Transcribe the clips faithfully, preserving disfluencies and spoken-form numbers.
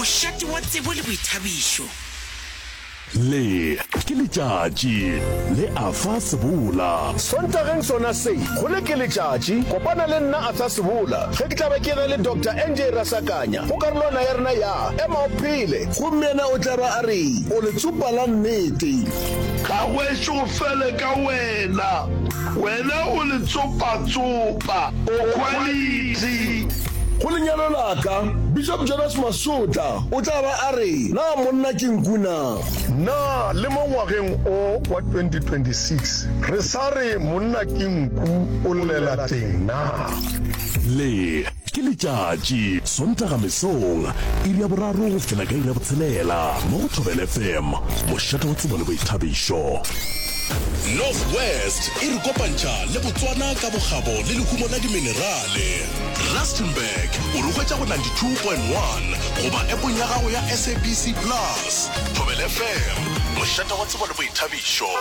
Mošate wa tsebo le boithabišo. Le ke letšatši le Afa Sebola. Sontageng sona se go le ke letšatši kopana le nna Afa Sebola ge ke tla ba ke le Doctor N J Rasakanya go karolwana ya rena ya ema o phele gomme yena o tla ba a re o le tsupa la nnete ka wešo go fele ka wena wena o le tsopa-tsopa o quality. go lenyalo laka Bishop Jonas Masota o tla ba a re na monna ke nkuna na le mo ngwageng o wa twenty twenty-six re sa re monna ke nku o lela teng na. Le ke letšatši Sontaga mesong iri ya boraro go fela ka iri ya botshelela mo go Thobela F M mošate wa tsebo le boithabišo. Northwest e re kopantša le Botswana ka bogabo le lehumo la diminerale. Rustenburg o rogwetša go ninety-two point one goba epong ya gago ya S A B C plus. Thobela F M mošate wa tsebo le boithabišo.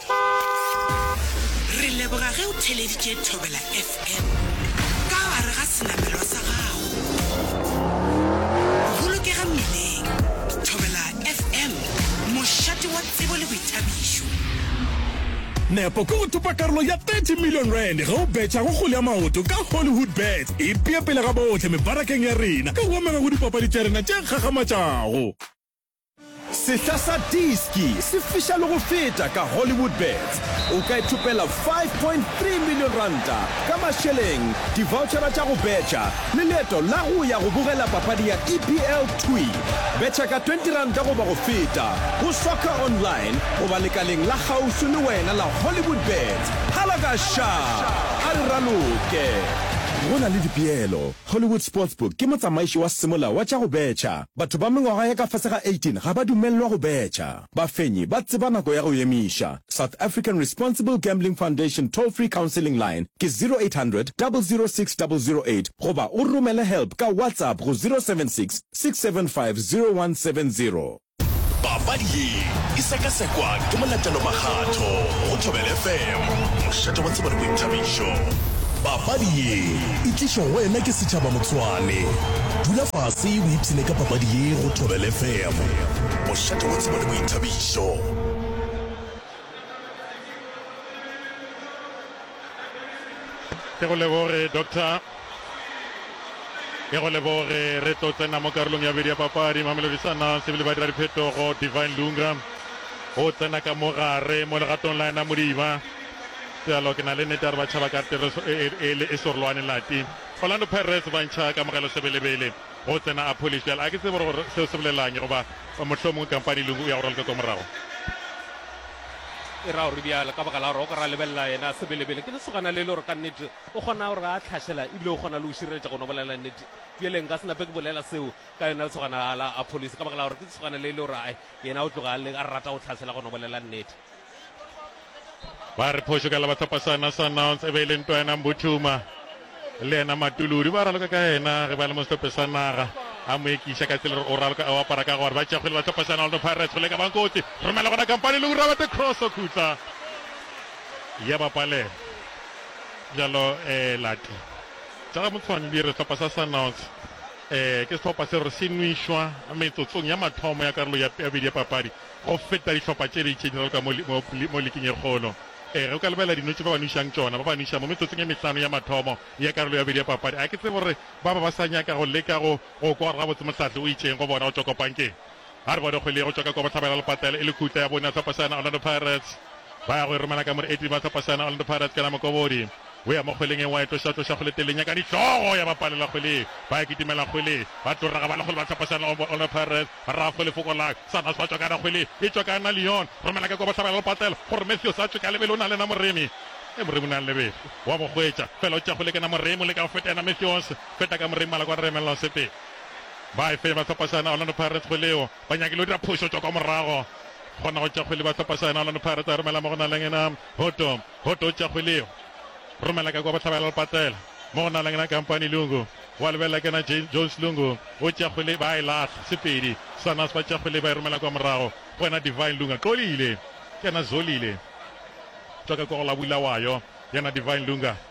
Re leboga ge o theleditše Thobela F M ka gare ga senamelo sa gago. Bolokega mmileng. Thobela F M mošate wa tsebo le boithabišo. Nepo ko go thupa karolo ya thirty million rand ga o betša go kgole ya maoto ka Hollywood Bet e pea pele ga botlhe mebarakeng ya rena ka go amega go dipapadi tša rena tše kgagamatšago. Sehla sa diski se fiša le go feta ka Hollywood Bet. O ka ithupela five point three million ranta ka mašeleng, di-vouchera tša go betša le leeto la go ya go bogela papadi ya E P L Twi. Betša ka twenty ranta goba go feta go Soccer Online goba lekaleng la kgauswi le wena la Hollywood Bet. Halagasha a re raloke go na le dipeelo. Hollywood Sportsbook ke motsamaiši wa semola wa tša go betša. Batho ba mengwaga ya ka fase ga eighteen ga ba dumelelwa go betša. Bafenyi ba tseba nako ya go emiša. South African Responsible Gambling Foundation toll-free counseling line ke zero eight hundred, zero zero six, zero zero eight goba o romele help ka WhatsApp go zero seven six, six seven five, zero one seven zero. Papadi ye e sekasekwa ke molatelo makgatho go Thobela F M mošate wa tsebo le boithabišo. Papadi ye e tlišwa wena ke setšhaba Motswane. Dula fase o ipsene ka papadi ye go Thobela F M mošate wa tsebo le boithabišo. Ke go lebore Doctor ke go lebore re tlo tsena mo karolong ya bedi ya papadi Mamelodi Sundowns se bile ba dira diphetogo. Divine Lunga o tsena ka mogare mo legatong la ena Modiba jalo ke na le nete re ba tšhaba ka tereso e sorolwane lati. Orlando Pirates ba ntšha ka mogelo sebelebele go tsena a polish jalo a ke tsebe gore seo se bolelang goba mohlomongwe kampane Lungu ya go raloka ka morago e ra o re bjala ka baka la gore o ka ra lebelela yena sebelebele ke lesogana le le gore ka nnete o kgona gore a tlhašela ebile o kgona le o šireletša go no bolela nnete bjeleng ka senape ke bolela seo ka yona lesogana la a police ka baka la gore ke lesogana le le gore ai yena o tloga a rata go tlhašela go no bolela nnete ba re phošo ka la bathapasana Sundowns e be e le ntwa ena Mbuthuma le ena Matuludi ba raloka ka ena ge ba le mo setope sa naga a mo ekiša ka tsela o raloka o apara ka gore ba tšakgole bathapasana Orlando Pirates go leka bankotsi romela gona kampane le go rabate cross o khutla ya bapalela jalo um lati jaaka Motshwane di re setlhopha sa Sundowns um ke setlhopha se re se nwišwa metsotsong ya mathomo ya karolo ya bedi ya papadi go feta ditlhopha tše ditšhe di raloka mo leking e kgolo eh o ka lebela dinotse ba ba nušang tsona ba ba nuša mo metsotsong ya metlhano ya mathomo ya karolo ya bedi ya papadi a ke tsebe gore ba ba ba sa nyaka go leka go go kwa ga botse mohlatle o itšeng go bona go tswa kopankeng ga re bone kgwele go tswa ka kwa Bohlabela Lepatela e le khutla ya bona Thapasana Orlando Pirates ba ya go romela ka more eighteen ba Thapasana Orlando Pirates ka la Mokobodi o ya mo kgweleng e wa e tloša-tloša kgwele teleng ya ka ditlogo ya bapalela kgwele ba ya kitimela kgwele ba toraga ba la kgwele ba Thapasana Orlando Pirates ba ra kgwele fokolang Sundowns ba tswa kana kgwele e tswa kana Leon romela ka kwa Bohlabela Lepatela gore Matthews a tswe ka lebele o na le na moremi e moremi o na le lebele wa mo hwetša fela o tša kgwele ke na moremi le ka go feta ena Matthews feta ka moremi mala kwa remelela sepe ba e fe ba Thapasana Orlando Pirates kgweleo ba nyakile o dira phošo tswa kwa morago gona go tša kgwele ba Thapasana Orlando Pirates a romela mo go na leng ena Hoto Hoto o tša kgweleo romela ka kwa Bohlabela Lepatela mo go na leng ena Kampane Lungu wa lebela ke na Jones Lungu o tša kgwele ba e latlha sepedi Sundowns ba tša kgwele ba e romela kwa morago go ena Divine Lunga tlolile ke na Zolile tswa ka kwa go la Bulawayo yana Divine Lunga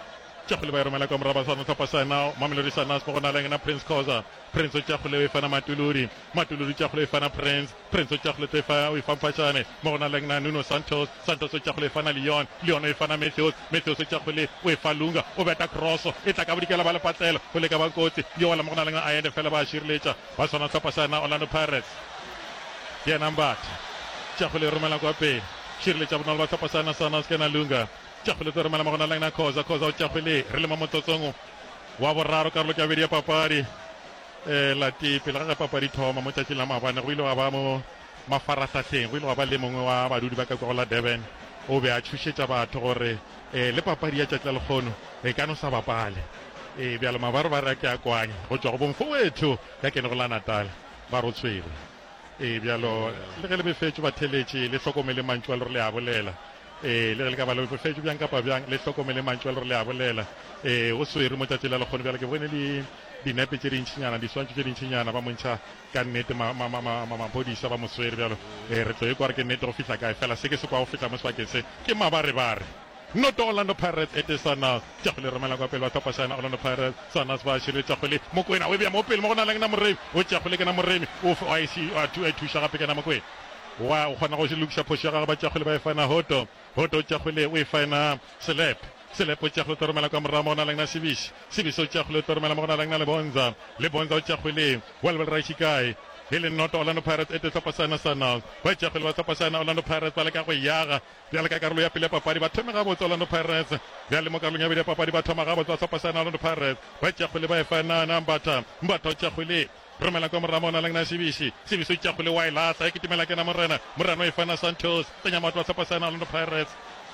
tšakgole ba e romela kwa moraba sana thapasana mamelodi sanas mo go na leng na prince cosa prince o tšakgole o e fana matulodi matulodi tšakgole o e fana prince prince o tšakgole o e famphatšane mo go na leng na nuno santos santos o tšakgole e fana leon leon o e fana matthews matthews o tšakgole o e fa lunga o beta cross e tla ka bodikela ba lepatlelo go leka ba kotsi yo wala mo go na leng a ende fela ba šireletša ba swana thapasana orlando pirates ke number tšakgole e romela kwa pele šireletša bonolo ba thapasana sanas ke na lunga tšakgole tse romela mo go na leng na cosa cosa o tšakgole re le mo motsotsong wa boraro karolo ke abedi ya papadi um lati pele ga ge papadi thoma mo tšatši la mabane go ile wa ba mo mafaratlhatlheng go ile wa ba le mongwe wa badudi ba ka kwa go la durban o be a thušetša batho gore um le papadi ya tšatši la lekgono e ka no sa bapale um bjalo mabaro ba re ke a kwanye go tšwa go bomfo wetho ya kene go la natal ba ro tshwere um bjalo le ge le befetšo batheletše le hlokomele mantšu a le re le a bolela eh le le ka ba le befetšo bjang kapa bjang le hlokomele mantšu a le re le a bolela eh o swere mo tšatši la lekgono bjalo ke bone le dinepe tše dintšhinyana diswantšho tše dintšhinyana ba montšha ka nnete maphodisa ba moswere bjalo um re tlo e kwa re ke nnete go fitlha kae fela se ke se kwa go fitlha mo sebakeng se ke mabarebare not Orlando Pirates it is sana tšakgole romela kwa pele ba thapasana Orlando Pirates sana ba šire tšakgole mokwena o bja mo pele mo go na leng na moremi o tšakgole ke na moremi o a isi a thuša gape ke na mokwena wa o kgona go se lokiša phošo ya gage ba tšakgole ba e fana hoto hoto tšakgole o e fana selep selep o tšakgole o romela kwa morao mo go na leng na sebiši sebiši o tšakgole o romela mo go na leng na lebonza lebonza o tšakgole walwelraši kae e le noto Orlando Pirates e te thapasana sana ba tšakgole ba thapasana Orlando Pirates ba le ka go yaga bjale ka karolo ya pele papadi ba thome gabotse Orlando Pirates bjale mo karolong ya bedi ya papadi ba thoma gabotse ba thapasana Orlando Pirates ba tšakgole ba e fana na mbata mbata o tšakgole romela kwa moramo na leng na sebiši sebiši o tšakgole wa e latsa e ketimela ke na morena morena o e fana Santos tsenya matlo ba thapasana Orlando Pirates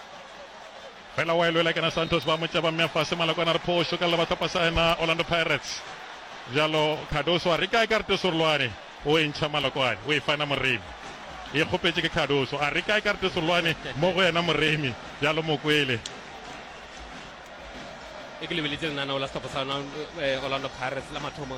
fela wa e lwela ke na Santos ba motša ba mmea fase malakwana re phošo ka le ba thapasana Orlando Pirates bjalo Cardoso a re kae karete sorolwane o e ntšha malakwane o e fana moremi e kgopetše ke Cardoso a re kae karete sorolwane mo go yena moremi bjalo mokwele e ke lebeletse lenana o la thapasana Orlando Pirates la mathomo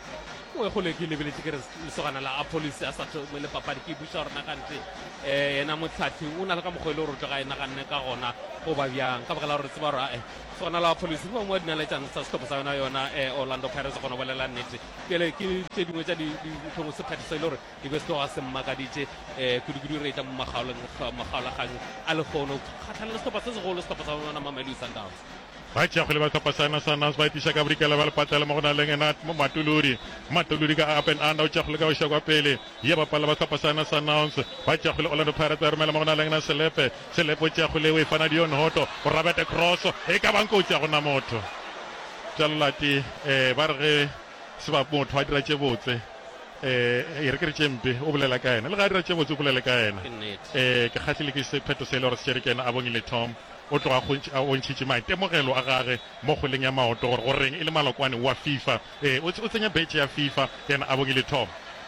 o go le ke lebeletse ke re lesogana la apolice a sa thomele papadi ke buša gore nakante um yena motlhathi o na le ka mokgwa e le gore o tlo ga e naganne ka gona go ba bjang ka baka la gore tseba gore ae sogana la apolice ba mo a dinaletšane sa setlhopho sa yona yona um Orlando Pirates gona bolela nnete pele ke tše dingwe tša ditlhongo sephethiso e le gore di be se tloga se mmakaditše um kudu-kudu re etla mo magaolagang a lekgono kgatlhale le setlhopha se segolo setlhopha sa yona Mamelodi Sundowns ba tšakgole ba thapasana sanas ba etiša ka bodikela ba lepatlela mo go na leng ena matulodi matulodi ka up and under o tšakgole ka oša kwa pele ye bapala ba thapasana sanons ba tšakgole Orlando Pirates ba romela mo go na leng na selepe selepe o tšakgole o e fana dion hoto go rabete cross e ka banko o tša gona motho tšalolati um ba re ge seba motho a dira tše botse um e re ke re tšempe o bolela ka ena le ga a dira tše botse o bolele ka ena um ke kgatlhile ke sephetho se e le gore se tšere ke ena a bongile tom o tloga a bontšhitše maitemogelo a gage mo kgoleng ya maoto gore goreng e le malokwane wa FIFA um o tsenya betše ya FIFA yena a bongile tom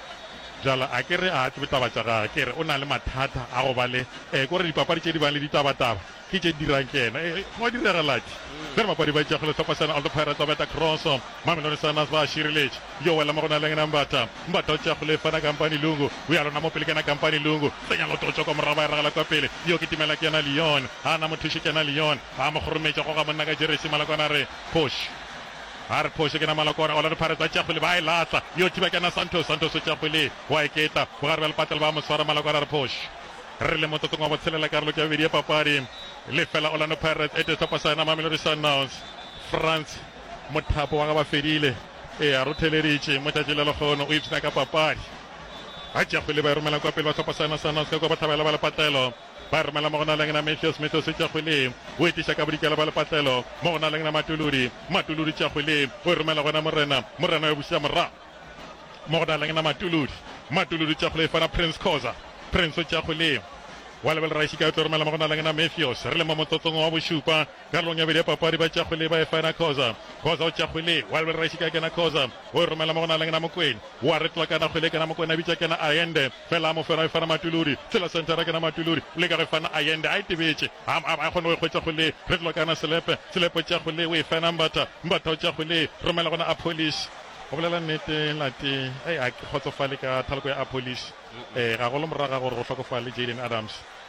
jala a ke re a tsebe taba tša gage ke re o na le mathata a go ba le um kore dipapadi tše di bang le ditabataba ke tše dirang ke ena go diregalati ge re mapadi ba tšakgole thapasana Orlando Pirates ba beta cross Mamelodi Sundowns ba šireletše yo wela mo go na leng na mbata mbata o tšakgole e fana kampane lungu o ya lona mo pele ke na kampane lungu tsenya lototso kwa morago ba e ragala kwa pele yo ke timela ke yana leon a na mothuše ke yana leon a mo gorometša go ga monna ka jeresi malakwana re push a re phoshe ke na malakwana Orlando Pirates ba tšakgole ba e latsa yo thiba ke na Santos Santos o tšakgole wa eketa bogare ba lepatela ba mo swara malakwana re push re le motsotsong wa botshelela karolo ke bedi ya papadi le fela Orlando Pirates e te thapasana Mamelodi Sundowns France mothapo wa ga ba fedile e a rotheleditše mo tšatši le lekgono o ipsena ka papadi ba tšakgole ba e romela kwa pele ba thapasana Sundowns ka kwa ba thabela ba lepatelo ba romela mo go na leng na Matthews Matthews tšakgole o etiša ka bodikela ba lepatlelo mo go na leng na matulodi matulodi tšakgole o e romela gona morena morena o buša morago mo go na leng na matulodi matulodi tšakgole e fana Prince Cosa Prince o tšakgole wa lebeleraši ka o tlo romela mo go na leng na Matthews re le mo motsotsong wa bošupa karolong ya bedi ya papadi ba tšakgole ba e fana Cosa Cosa o tšakgole wa lebeleraši ka kena Cosa o e romela mo go na leng na mokwena wa retloa kana kgwele kena mokwena bitša kena Ayende fela a mo fena e fana matulodi tsela sentara kena matulodi le ka ge fana Ayende a e tebetše a kgone o e kgwetšakgole retloa kana selepe selepe o tšakgole o e fana mbata mbata o tšakgole romela gona a polish go bolela nnete late a ke kgotsofale ka thaloko ya a polish um ga go le moraga gore go tlhokofale Jaden Adams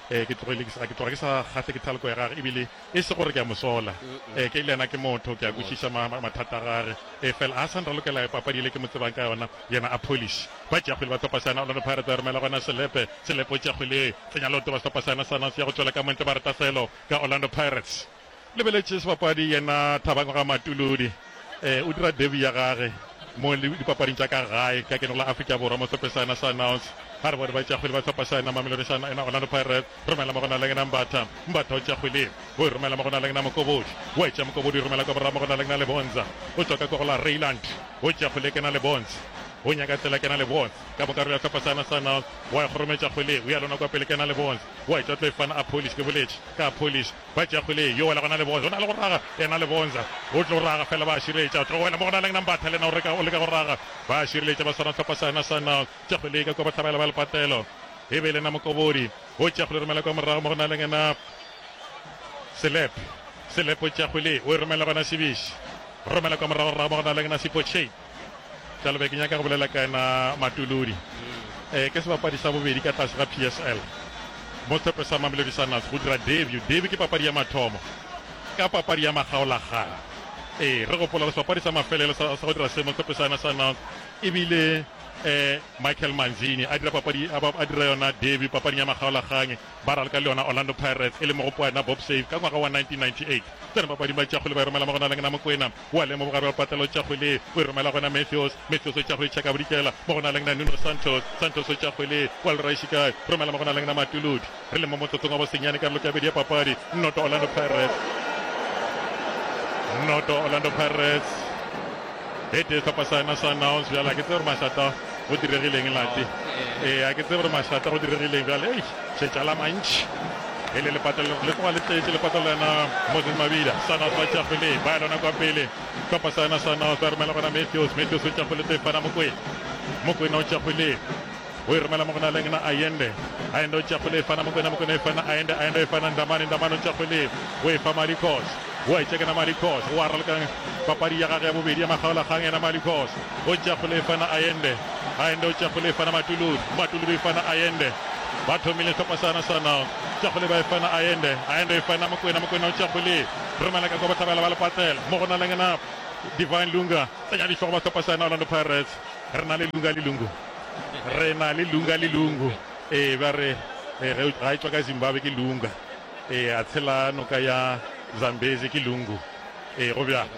eh ke tlogile ke sa ke tloga ke sa gatle ke thaloko ya gage ebile e se gore ke a mosola eh ke ile ena ke motho ke a kwešiša mathata a gage eh fela a sa nralokela papadi ile ke mo tsebang ka yona yena a polish ba tša kgwele ba topasana Orlando Pirates ba romela gona selepe selepe o tša kgwele tsenya loto ba topasana sana se ya go tswela ka monte ba reta selo ka Orlando Pirates lebeletše sebapadi yena Thabang ga Matuludi eh o dira debut ya gage mo dipapading tša ka gae ka kenelo la Afrika Borwa mo sepesana sa announce ha re bone ba tša kgwele ba tshepasana mamelodi sana ena Orlando Pirates romela mo gona le ngena Mbatha Mbatha o tša kgwele o romela mo gona le ngena Mokobodi o tša Mokobodi romela ka borra mo gona le ngena le Bonza o tswa ka gola Rayland o tša kgwele ke na le Bonza o nyaka tsela ke na le Bonza ka bokaro ya tshepasana sana wa go rometša kgwele o ya lona kwa pele ke na le Bonza wa tša tlo fana a police ke boletše ka police ba tša kgwele yo wela gona le Bonza o na le go raga ena le Bonza o tlo raga fela ba širetša o tlo wela mo gona le ngena Mbatha le na o reka o le ka go raga ba širetša ba sana tshepasana sana tša kgwele ka kwa ba tlhabela ba le patelo e be le na Mokobodi o tša kgwele romela kwa morago mo gona le ngena Selep Selep o tša kgwele o romela gona Sibish romela kwa morago mo gona le ngena Sipotche talo be ke nyaka go bolela ka ena Matuludi eh ke sebapadi sa bobedi ka tlase ga P S L mo tsepe sa Mamelodi Sundowns go dira debut debut ke papadi ya mathomo ka papadi ya magaolagala eh re gopola sebapadi sa mafelelo sa go dira se mo tsepe sa Sundowns ebile eh Michael Manzini a dira papadi a dira yona debut papadi ya magaolaganye ba ralka le yona Orlando Pirates e le mo go poana Bob Save ka ngwaga wa nineteen ninety-eight tsena papadi ba tša kgwele ba romela mo gona le ngena Mokwena wa le mo bogare ba patelo tša kgwele o romela gona Matthews Matthews o tša kgwele tšaka bodikela mo gona le ngena Nuno Santos Santos o tša kgwele wa le raishika romela mo gona le ngena Matuludi re le mo motsotsong wa bosenyane ka loka bedi ya papadi noto Orlando Pirates noto Orlando Pirates e te sta pasana sa announce ya la ke tsere mashata go diregileng lati eh a ke tsere mashata go diregileng ya le se tšala mantši ele le patelo le kwa le tšetse le patelo na Moses Mabida sana ba tša kgwele ba lona kwa pele ka pasana sa announce ba romela gona Matthews Matthews o tša kgwele te fana Mokwena Mokwena o tša kgwele o romela mo gona le ngena Ayende Ayende o tša kgwele fana Mokwena Mokwena e fana Ayende Ayende e fana Ndamane Ndamane o tša kgwele o e fa Maricos wa itse kana Maricos wa ralka papadi ya gage ya bobedi ya magaolaganye ena Maricos o tša kgwele fana Ayende Ayende o tša kgwele fana Matuludi Matuludi fana Ayende ba thomile topasana sana tša kgwele ba e fana Ayende Ayende e fana Mokwena Mokwena o tša kgwele romela ka kwa batlhabela ba le patel mo gona le ngena Divine Lunga tsenya ditlhogo ba topasana Orlando Pirates re na le Lunga le Lungu re na le Lunga le Lungu e ba re ga e tswa ka Zimbabwe ke Lunga e a tshela noka ya Zambezi ke Lungu e go bja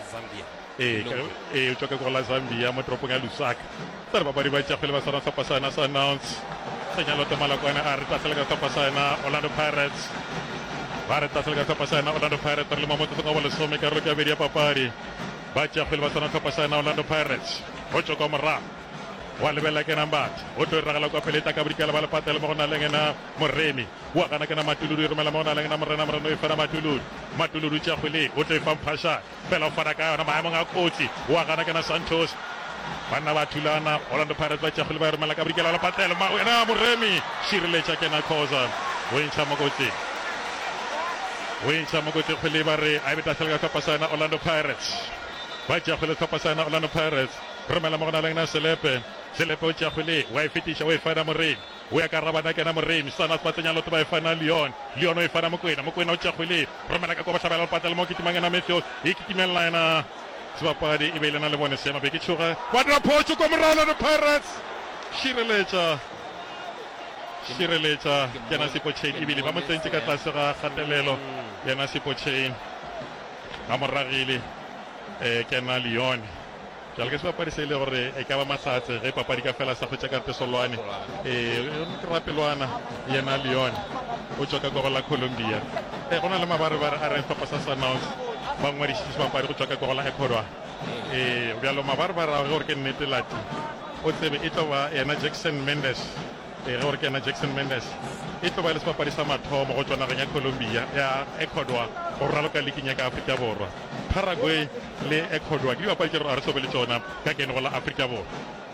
e e o tswa ka la Zambia mo toropong ya Lusaka tsare babadi ba tša kgwele ba sana tshepasana sa announce tsenya loto malakwana a re tlatsela ka tshepasana Orlando Pirates ba re tlatsela ka tshepasana Orlando Pirates re le mo motsotsong wa lesome ka roka bedi ya papadi ba tša kgwele ba sana tshepasana Orlando Pirates go tswa ka morago wa lebella ke Mbatha o tlo ragala kwa peleta ka bodikela ba le patela mo gona le ngena Moremi wa kana ke na Matuludi romela mo gona le ngena Morena Morena e fana Matuludi Matuludi tša kgwele o tlo e fa Mphasha fela o fana ka yona maemong a kotsi wa kana ke na Santos banna ba thulana Orlando Pirates ba tša kgwele ba romela ka bodikela la patela ma wena Moremi šireletša ke na Khoza o intšha mo kotsi o intšha mo kotsi kgwele ba re a beta selga tshepasana Orlando Pirates ba tša kgwele tshepasana Orlando Pirates romela mo gona le ngena Selepe Selepe o tša kgwele wa e fetiša o e fana Moremi o ya ka rabana ke na Moremi sana ba tsenya loto ba e fana Leon Leon o e fana Mokwena Mokwena o tša kgwele romela ka kwa batlhabela le patela mo kitimang ena Matthews e kitimelela ena sebapadi e be le na le bone seema be ke tšhoga wa dira photso kwa morago Orlando Pirates šireletša šireletša yena Sipotchain ebile ba mo tsentse ka tlase ga kgatelelo yena Sipotchain a moragile um ke na Leon jalo ke sebapadi se e le gore e ka ba mahlatse ge papadi ka fela sa go tša ka tesolwane um ke rapelwana yena Leon o tswa ka koro la Colombia um go na le mabarebare a reng sehlopha sa Sundowns ba ngwadišitše sebapadi go tswa ka koro la Ecuador um bjalo mabarebare a ge gore ke nnete lati o tsebe e tlo ba yena Jackson Mendes ge gore ke yena Jackson Mendes e tlo ba le sebapadi sa mathomo go tswa nageng ya Colombia ya Ecuador go raloka leking ya ka Afrika Borwa Paraguay le Ecuador ke dibapadi ke re a re sobe le tsona ka kene go la Afrika Borwa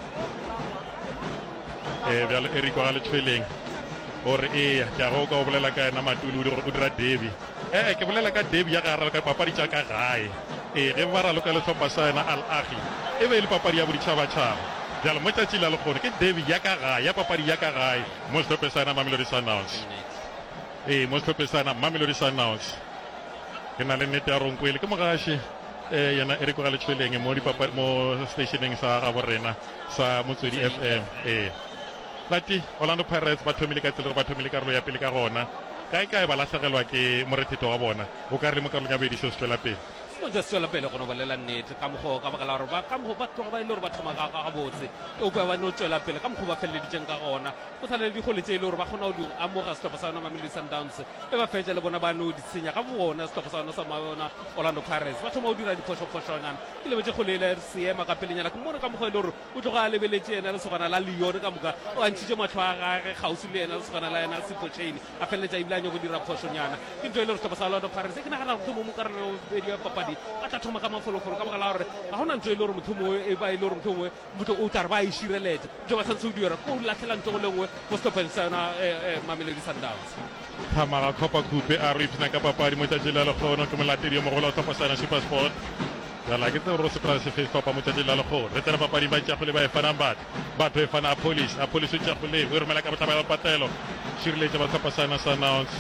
um bjalo Erico ga le tshweleng gore ee ke a go ka o bolela ka ena Matuludi gore o dira debi ee ke bolela ka debi ya ga raloka papadi tša ka gae ee ge ba raloka le sehlopha sa ena Al Ahly e be e le papadi ya boditšhabatšhaba jalo mo tšatši la lekgone ke debi ya ka gae ya papadi ya ka gae mo sehlopha sa ena Mamelodi Sundowns ee mo setlhopheng Mamelodi Sundowns ke na le nnete ya Ronkwele ke mogaši eh yana e re go ga le tshweleng mo di papa mo stationeng sa ga borena sa Motswedi F M eh lati Orlando Pirates ba thomile ka tsela ba thomile karolo ya pele ka gona kae kae ba latlhegelwa ke morethetho wa bona o ka re mo karolong ya bedi se se tswela pele mo ja swela pele go no balela nnete ka mogo ka bakala gore ba ka mogo ba tloga ba ile gore ba thoma ka ga botse o ba ba no tswela pele ka mogo ba felleditseng ka gona go tshwana le digole tse ile gore ba gona o di amoga stop sa yona Mamelodi Sundowns e ba fetsa le bona ba no di tsenya ka bona stop sa yona sa bona Orlando Pirates ba thoma o dira diphoso phoshonyana ke le betse go le seema ka pelenyana ke mo ka mogo ile gore o tloga le beletse ena le sogana la Leon ka moka o antshitse matlho a gagwe gausi le ena le sogana la ena Sipochain a felletsa ibla nyo go dira phoshonyana ke ntwe ile gore stop sa Orlando Pirates ke nagana go mo karolo ya papadi a tla thoma ka mafolofolo ka baka la gore ga gona ntse e le gore motho mongwe e ba e le gore motho mongwe motho o tla re ba e šireletsa jo ba tshwanetse o dira ko o latlhela ntse go le nngwe mo stopeng sa yona Mamelodi Sundowns Thamara Kopa Kupe a re ipsina ka papadi mo tšatši la lekgono ke molatedi yo mogolo wa Tshepasana Super Sport jala ke tse gore surprise face papa mo tšatši la lekgono re tsena papadi ba tšagole ba e fanang batho batho e fana a police a police o tšagole o e romela ka botlaba ba patelo šireletša ba Tshepasana Sundowns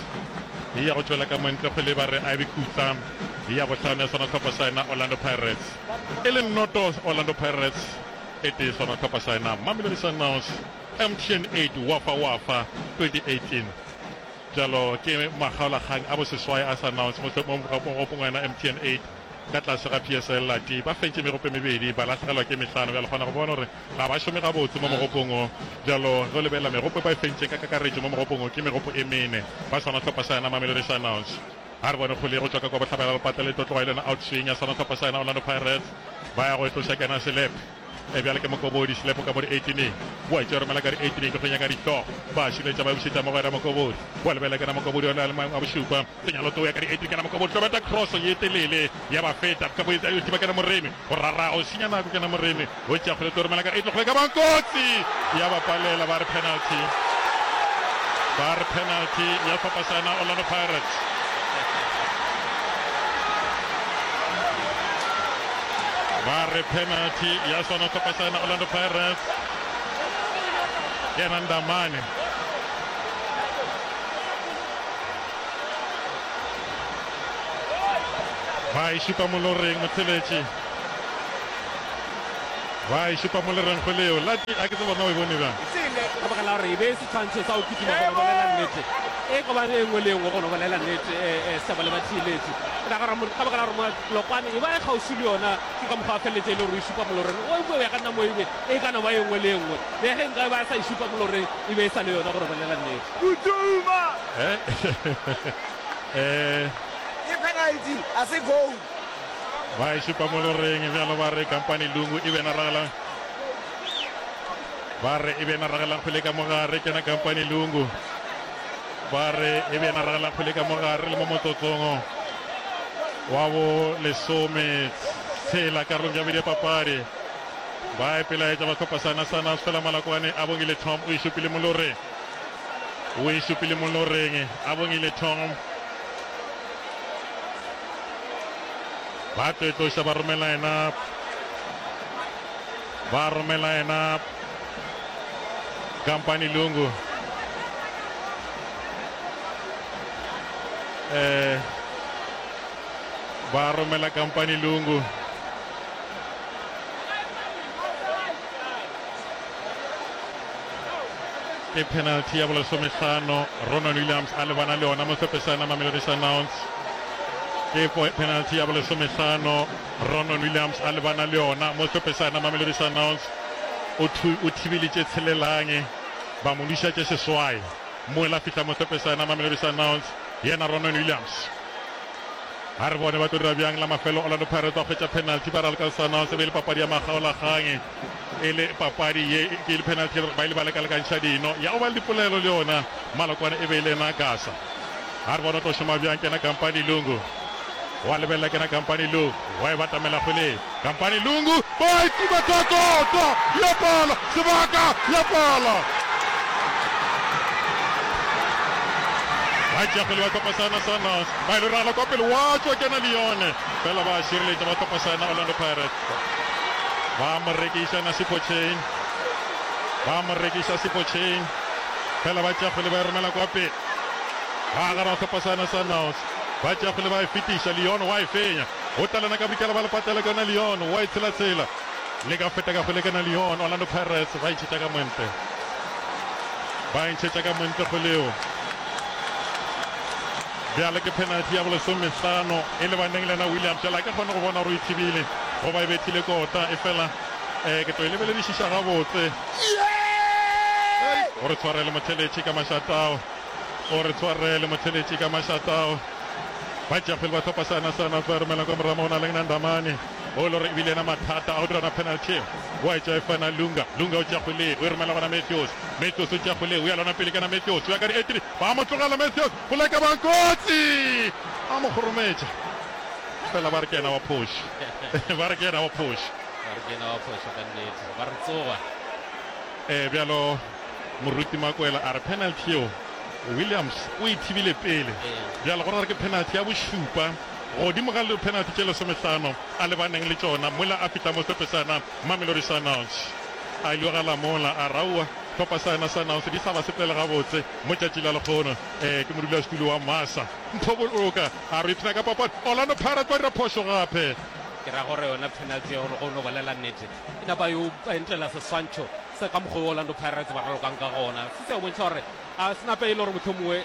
e ya go tswela ka montle go le ba re a be kutsam e ya botlhano ya sona Tshepasana Orlando Pirates e le nnoto Orlando Pirates e te sona Tshepasana Mamelodi Sundowns M T N eight wafa wafa twenty eighteen jalo ke magaolakgang a boseswai a Sundowns mo gopongwana M T N eight ka tlase ga P S L lati ba fentse merope mebedi ba latlhegelwa ke metlhano ya le kgona go bona gore ga ba šome gabotse mo mogopong jalo go lebelela merope ba e fentse ka kakaretso mo mogopong ke meropo e mene ba sona Tshepasana Mamelodi Sundowns a re bone go le go tswa ka kwa botlhabela bopatele tlotloga ile na outswing ya sona Tshepasana Orlando Pirates ba ya go e tlosa kena selep e bjale ke mokobodi selepo ka mo di-eighteen boa tse romela ka di-eighteen ke go nyaka ditlhogo ba šiletša ba busetša mo gare mokobodi boa lebelela ke na mokobodi o na le a bosupa senyalo teo ya ka di-eighteen ke na mokobodi tobeta cross ye telele ya ba feta ka botiba ke na moremi go rara o senya nako ke na moremi o tša gole to romela ka eight gole ka bankotsi ya ba palela ba re penalty ba re penalty ya Tshepasana Orlando Pirates Barre penalty ya sona Tshepasana Orlando Pirates Kenan Damane ba e šupa mo loreng motsheletši ba e šupa mo loreng go leo lati a ke tse bona o e bone bjang ka baka la gore e be setshwantsho sa o kitima go bolela nnete e go bane e nngwe le nngwe go bolela nnete setšhaba le batheeletši ka baka la gore lokwane e ba e kgausi le yona ke ka mokgwa a feleletse e le gore o e šupa mo loreng o bue ya ka nna mo ebe e ka no ba e nngwe le nngwe le ge nka ba sa e šupa mo loreng e be e sa le yona gore bolela nnete Kutuma eh ke penalty a se goal ba e šupa mo loreng bjalo ba re Kampane Lungu e be na ragela ba re e be na ragela kgole ka mogare ke na Kampane Lungu ba re e be na ragela kgole ka mogare le mo motsotsong wa bo lesome tshela karolong ya bedi ya papadi ba e pelaetša ba Tshepasana Sundowns fela Malakwane a bongile Tom o e šupile mo loreng o e šupile mo loreng a bongile Tom ba tloetloša ba romela ena ba romela ena Kampane Lungu eh ba romela Kampane Lungu ke penalty ya bolesomehlano Ronan Williams a lebana le yona mo Tshepasana Mamelodi Sundowns ke penalty ya bolesomehlano Ronan Williams a lebana le yona mo Tshepasana Mamelodi Sundowns o thibilitše tshelelange ba mo dišatše seswai mo la fihla mo Tshepasana Mamelodi Sundowns yena Ronan Williams a re bone ba tlo dira bjang la mafelo Orlando Pirates ba kgwetša penalty ba raleka Sundowns e be le papadi ya magaolakgang e le papadi ye ke le penalty ba ile ba lekalekantšha dino ya go ba le dipolelo le yona Malakwane e be e le ena kasa a re bone tlo šoma bjang kena Kampane Lungu wa lebelela kena Kampane Lungu wa e batamela kgole Kampane Lungu ba e tiba tatota ya pala sebaka ya pala ba tšagole ba Tshepasana Sundowns ba ile rala kwa pele wa tswa kena le yone fela ba šireletša ba Tshepasana Orlando Pirates ba mo rekiša na Sipochain ba mo rekiša Sipochain fela ba tšagole ba e romela kwa pele ga gara tlhopha sana Sundowns ba tša go le ba e fetiša Leon wa e fenya o talana ka brikela ba le patela kana Leon wa e tshela-tshela le ka feta ka go le kana Leon Orlando Pirates ba itšhetša ka monte ba itšhetša ka monte go leo bjale ke penalty ya bolesomehlano e le baneng lena Williams jala ka kgona go bona gore o ithibile go ba e bethile kota e fela um ke to e lebeledišiša gabotse o re tshwarele motheletši ka mašatao o re tshwarele motheletši ka mašatao ba tšapele ba tlhopha sana sana fa romela ka moramo go na leng nandamane o le gore ebile ena mathata a o dirana penalty wa e tša e fana lunga lunga o tšagole o e romela gona Matthews Matthews o tšagole o ya lona pele kana Matthews o ya ka di etri ba mo tlogela Matthews go leka bankotsi a mo gorometša fela ba re ke ena wa push ba re ke ena wa push um bjalo moruti Makwela a re penalty eo Williams o ithibile pele bjalo gore re ke penalty ya bošupa godimo ga le penalty tše lesomehlano a lebaneng le tšona mola a fihla mo tlhopesana Mamelodi Sundowns a ile gala mola a raua tlhopha sana Sundowns di sa ba sepele gabotse mo tšatši la lekgono um ke modulasetulo wa masa mpho boloka a re ithina ka papadi Orlando Pirates ba dira phošo gape ke ra gore yona penalty ya gore go no balela nnete e na ba yo ba entlela seswantšho se ka mokgwa Orlando Pirates ba ralokang ka gona se se o bontšha gore a se nape e le gore motho mongwe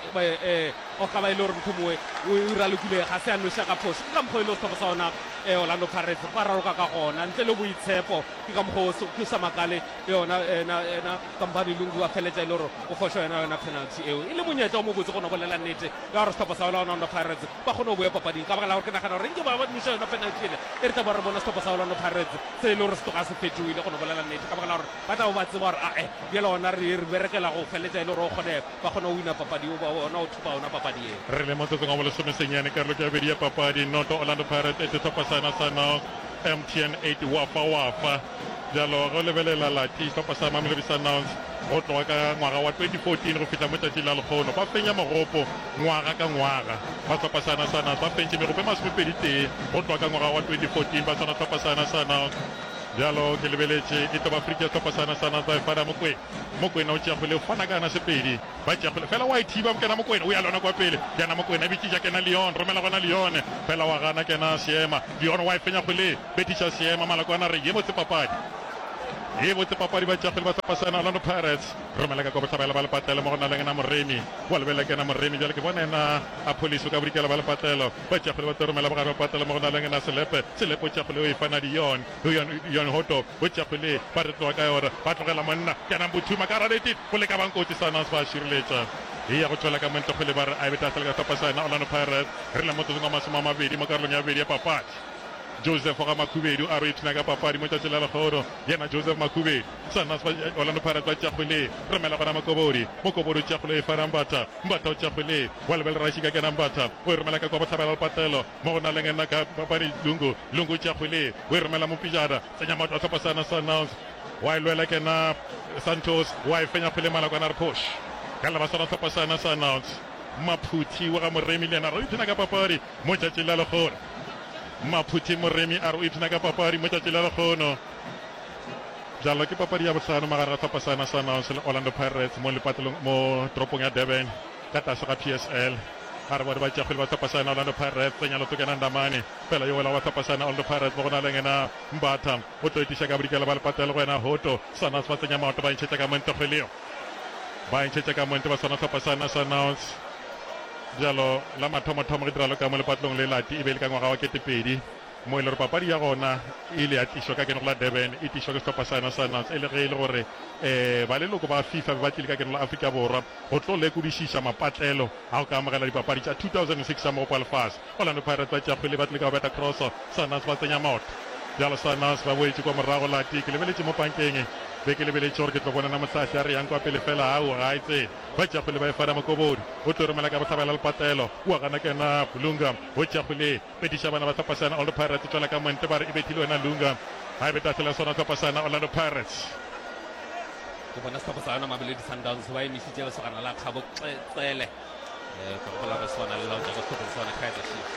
o ka ba e le gore motho mongwe o ralokile ga se a noša ka phoso ke ka mokgwa e le o setlopo sa ona Orlando Pirates ba raloka ka gona ntle le boitshepo ke ka mokgwa ke sa makale yona ena kampane lungu a feletša e le gore o foša yona yona penalty eo e le monyetla o mo botse go no bolela nnete ya gore setlopo sa Orlando Pirates ba kgone go boya papading ka baka la gore ke nagana gore nke ba ba noša yona penalty ele e re tla ba re bona setlopo sa Orlando Pirates se e le gore se toka se fetoile go no bolela nnete ka baka la gore ba tla bo ba tseba gore ae bjela ona re berekela go feletša e le gore o kgone ba kgone o wina papadi ona o thupa ona papadi e re le motsotsong wa bolesomesenyane karolo ke abedi ya papadi noto Orlando Pirates e tlhopha sana sana M T N eight wafa wafa bjalo go lebelela lati tlhopha sa Mamelodi Sundowns go tloga ka ngwaga wa twenty fourteen go fitlha mo tšatši la lekgono ba fenya magopo ngwaga ka ngwaga ba tlhopha sana sana ba fentše megopo e masomepedi tee go tloga ka ngwaga wa twenty fourteen ba tsona tlhopha sana sana bjalo ke lebeletše e toba Afrika tlhopha sana sana ba e fana Mokwena Mokwena o tšeagole o fana ka ana sepedi ba tšeagole fela wa e thiba kena Mokwena o ya lona kwa pele kena Mokwena e bitšiša kena Leon romela gona Leon fela wa gana kena Seema Leon wa e fenya kgole betiša Seema malakwana re ye motse papadi e botse papadi ba tšagole ba tlhopha sana Orlando Pirates romela ka kobotlhabela ba lepatelo mo go na leng ena Moremi wa lebelela kena Moremi bjale ke bona ena a police o ka borikela ba lepatelo ba tšagole ba tlo romela bogare ba patelo mo go na leng ena Selepe Selepe o tšagole o e fana Dion Yon Hoto o tšagole ba re tloga ka yona ba tlogela monna kena Mbuthuma ka raleti go leka bankotsi Sundowns ba šireletša e ya go tswela ka monte kgole ba re a betasele ka tlhopha sana Orlando Pirates re le motsotso wa masome a mabedi mo karolong ya bedi ya papadi Joseph ga Makhubedi a re ithina ka papadi mo tšatši la lekgono yena Joseph Makhubedi Sundowns Orlando Pirates ba tšagole romela gona Mokobodi Mokobodi o tšagole e fana Mbatha Mbatha o tšagole wa lebelera šika kena Mbatha o e romela ka kwa botlhabela lepatelo mo go na leng ena ka papadi Lungu Lungu o tšagole o e romela mo pijana tsenya matlo a tlhopha sana Sundowns wa e lwela kena Santos wa e fenya phele malakwana re push ka leba sona tlhopha sana Sundowns Maphuthi wa ga Moremi le ena re ithina ka papadi mo tšatši la lekgono Maphuthi Moremi a re o ithina ka papadi mo tšatši la lekgono jalo ke papadi ya bohlano magare ga tlhopha sana Sundowns le Orlando Pirates mo lepatelong mo toropong ya Durban ka tlase ga P S L a re bone ba tšagole ba tlhopha sana Orlando Pirates tsenya lotokena Ndamane fela yo wela ba tlhopha sana Orlando Pirates mo go na leng ena Mbatha o tlo etiša ka bodikela ba lepatelo go ena Hoto Sundowns ba tsenya maoto ba ntšhetša ka monte kgweleo ba ntšhetša ka monte ba sona tlhopha sana Sundowns jalo la mathomothomo re diralo ka mo lepatlong le lati e be le ka ngwaga wa ketepedi mo e le gore papadi ya gona e ile ya tišwa ka kenego la Durban e tišwa ke setlhopha sana Sundowns e le ge e le gore um ba leloko ba FIFA ba tlile ka kenego la Afrika Borwa go tlo lekodišiša mapatlelo a go ka amogela dipapadi tša two thousand six tša mogopo a lefase Orlando Pirates ba tšagole ba tlile ka go beta crosso Sundowns ba tsenya maoto jalo Sundowns ba boetše kwa morago lati ke lebeletše mo pankeng be ke lebeletše gore ke tlo bonana motlhatlhi a re yang kwa pele fela ao ga e tsene ba tšagole ba e fana Mokobodi o tlo romela ka botlhabela lepatelo wa gana kena Lunga o tšagole petiša bana ba tlhopha sana Orlando Pirates tswela ka monte ba re e bethile wena Lunga ga e betasela sona tlhopha sana Orlando Pirates ke bona setlhopha sa yona Mamelodi Sundowns ba emišitše lesogana la Thabo Xele ka gola re swana le laotša go tlhopha sona Kaizer Chiefs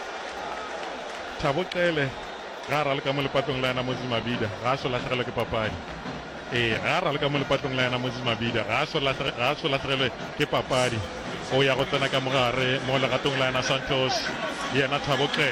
Thabo Xele ga ra le ka mo lepatlong la ena Moses Mabida ga a so latlhegelwe ke papadi ee ga ra le ka mo lepatlong la ena Moses Mabida ga a so latlhegelwe ke papadi o ya go tsena ka mogare mo legatong la ena Santos yena Thabo Krele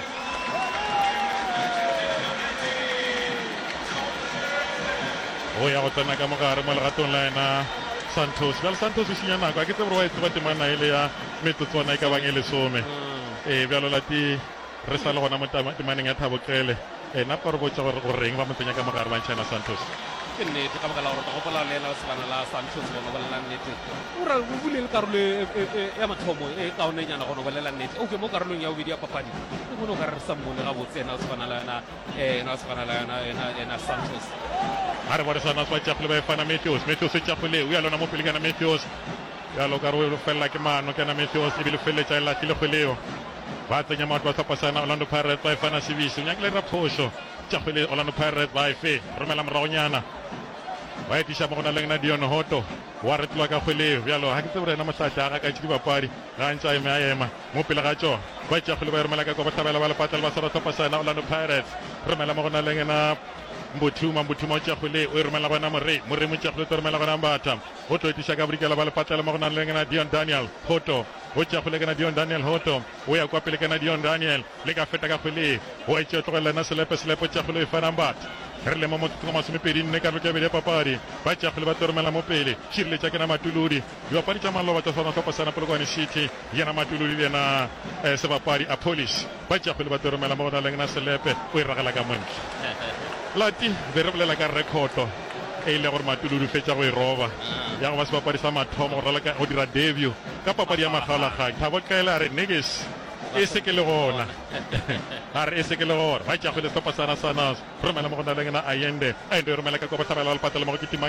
o ya go tsena ka mogare mo legatong la ena Santos bjalo Santos o senya nako a ke tsebe gore wa e tseba temana ele ya metsotswana e ka bang e lesome ee bjalo lati re sa le gona mo temaneng ya Thabo Krele e napa re botsa gore goreng ba mo tsenya ka mogare ba ntšhaena Santos ke nnete ka baka la gore ka gopola le ena sebana la Santos gono bolela nnete ora o bulele karolo ya mathomo e kaonenyana gono bolela nnete okay mo karolong ya bobedi ya papadi ke gono ka re sa mmone ga botse ena sebana la ena ena sebana la ena ena Santos a re bone sana swa tšafole ba e fana Matthews Matthews e tšafole o ya lona mo pele kana Matthews ya lo ka re o fella ke mano kana Matthews e bile felletša e latlile kgweleo ba tsenya matlo a tlhopasana Orlando Pirates ba e fana Sibisi o nyakile ra phoso tšafole Orlando Pirates ba e fe romela moragonyana ba etiša mo go na le ngena Dion Hoto wa re tloa ka kgweleo bjalo ga ke tse borena mohlatlha ga ka tše dibapadi ga ntša eme a ema mo pele ga tšona ba tšakgole ba e romela ka kwa bohlabela ba lepatla le ba sara tlhopasana Orlando Pirates romela mo go na le ngena Mbuthuma Mbuthuma o tšakgole o e romela gona Morre Morre mo tšakgole o romela gona Mbatha o tlo etiša ka borikela ba lepatla le mo go na le ngena Dion Daniel Hoto o tšakgole kana Dion Daniel Hoto o ya kwa pele kana Dion Daniel le ka feta ka kgwele o e tšea tlogela na selepe selepe o tšakgole e fana Mbatha re le mo motsotso wa masomepedi nne ka loka bedi ya papadi ba tšakgole ba toromela mo pele šireletša ke na Matuludi dibapadi tša maloba tša sona tlhopasana Polokwane City yena Matuludi le yena sebapadi a Polish ba tšakgole ba toromela mo gona le ngena selepe o e ragela ka montle lati be re bolela ka rekoto e ile gore Matuludi fetša go e roba ya go ba sebapadi sa mathomo go dira debut ka papadi ya magalagadi Thabo Krele a re nekes e se ke le gona a re e se ke le gona ba tšakgole setlhopasana sana romela mo go na le ngena Ayende Ayende e romela ka kwa bohlabela ba lepatela mo go ketimang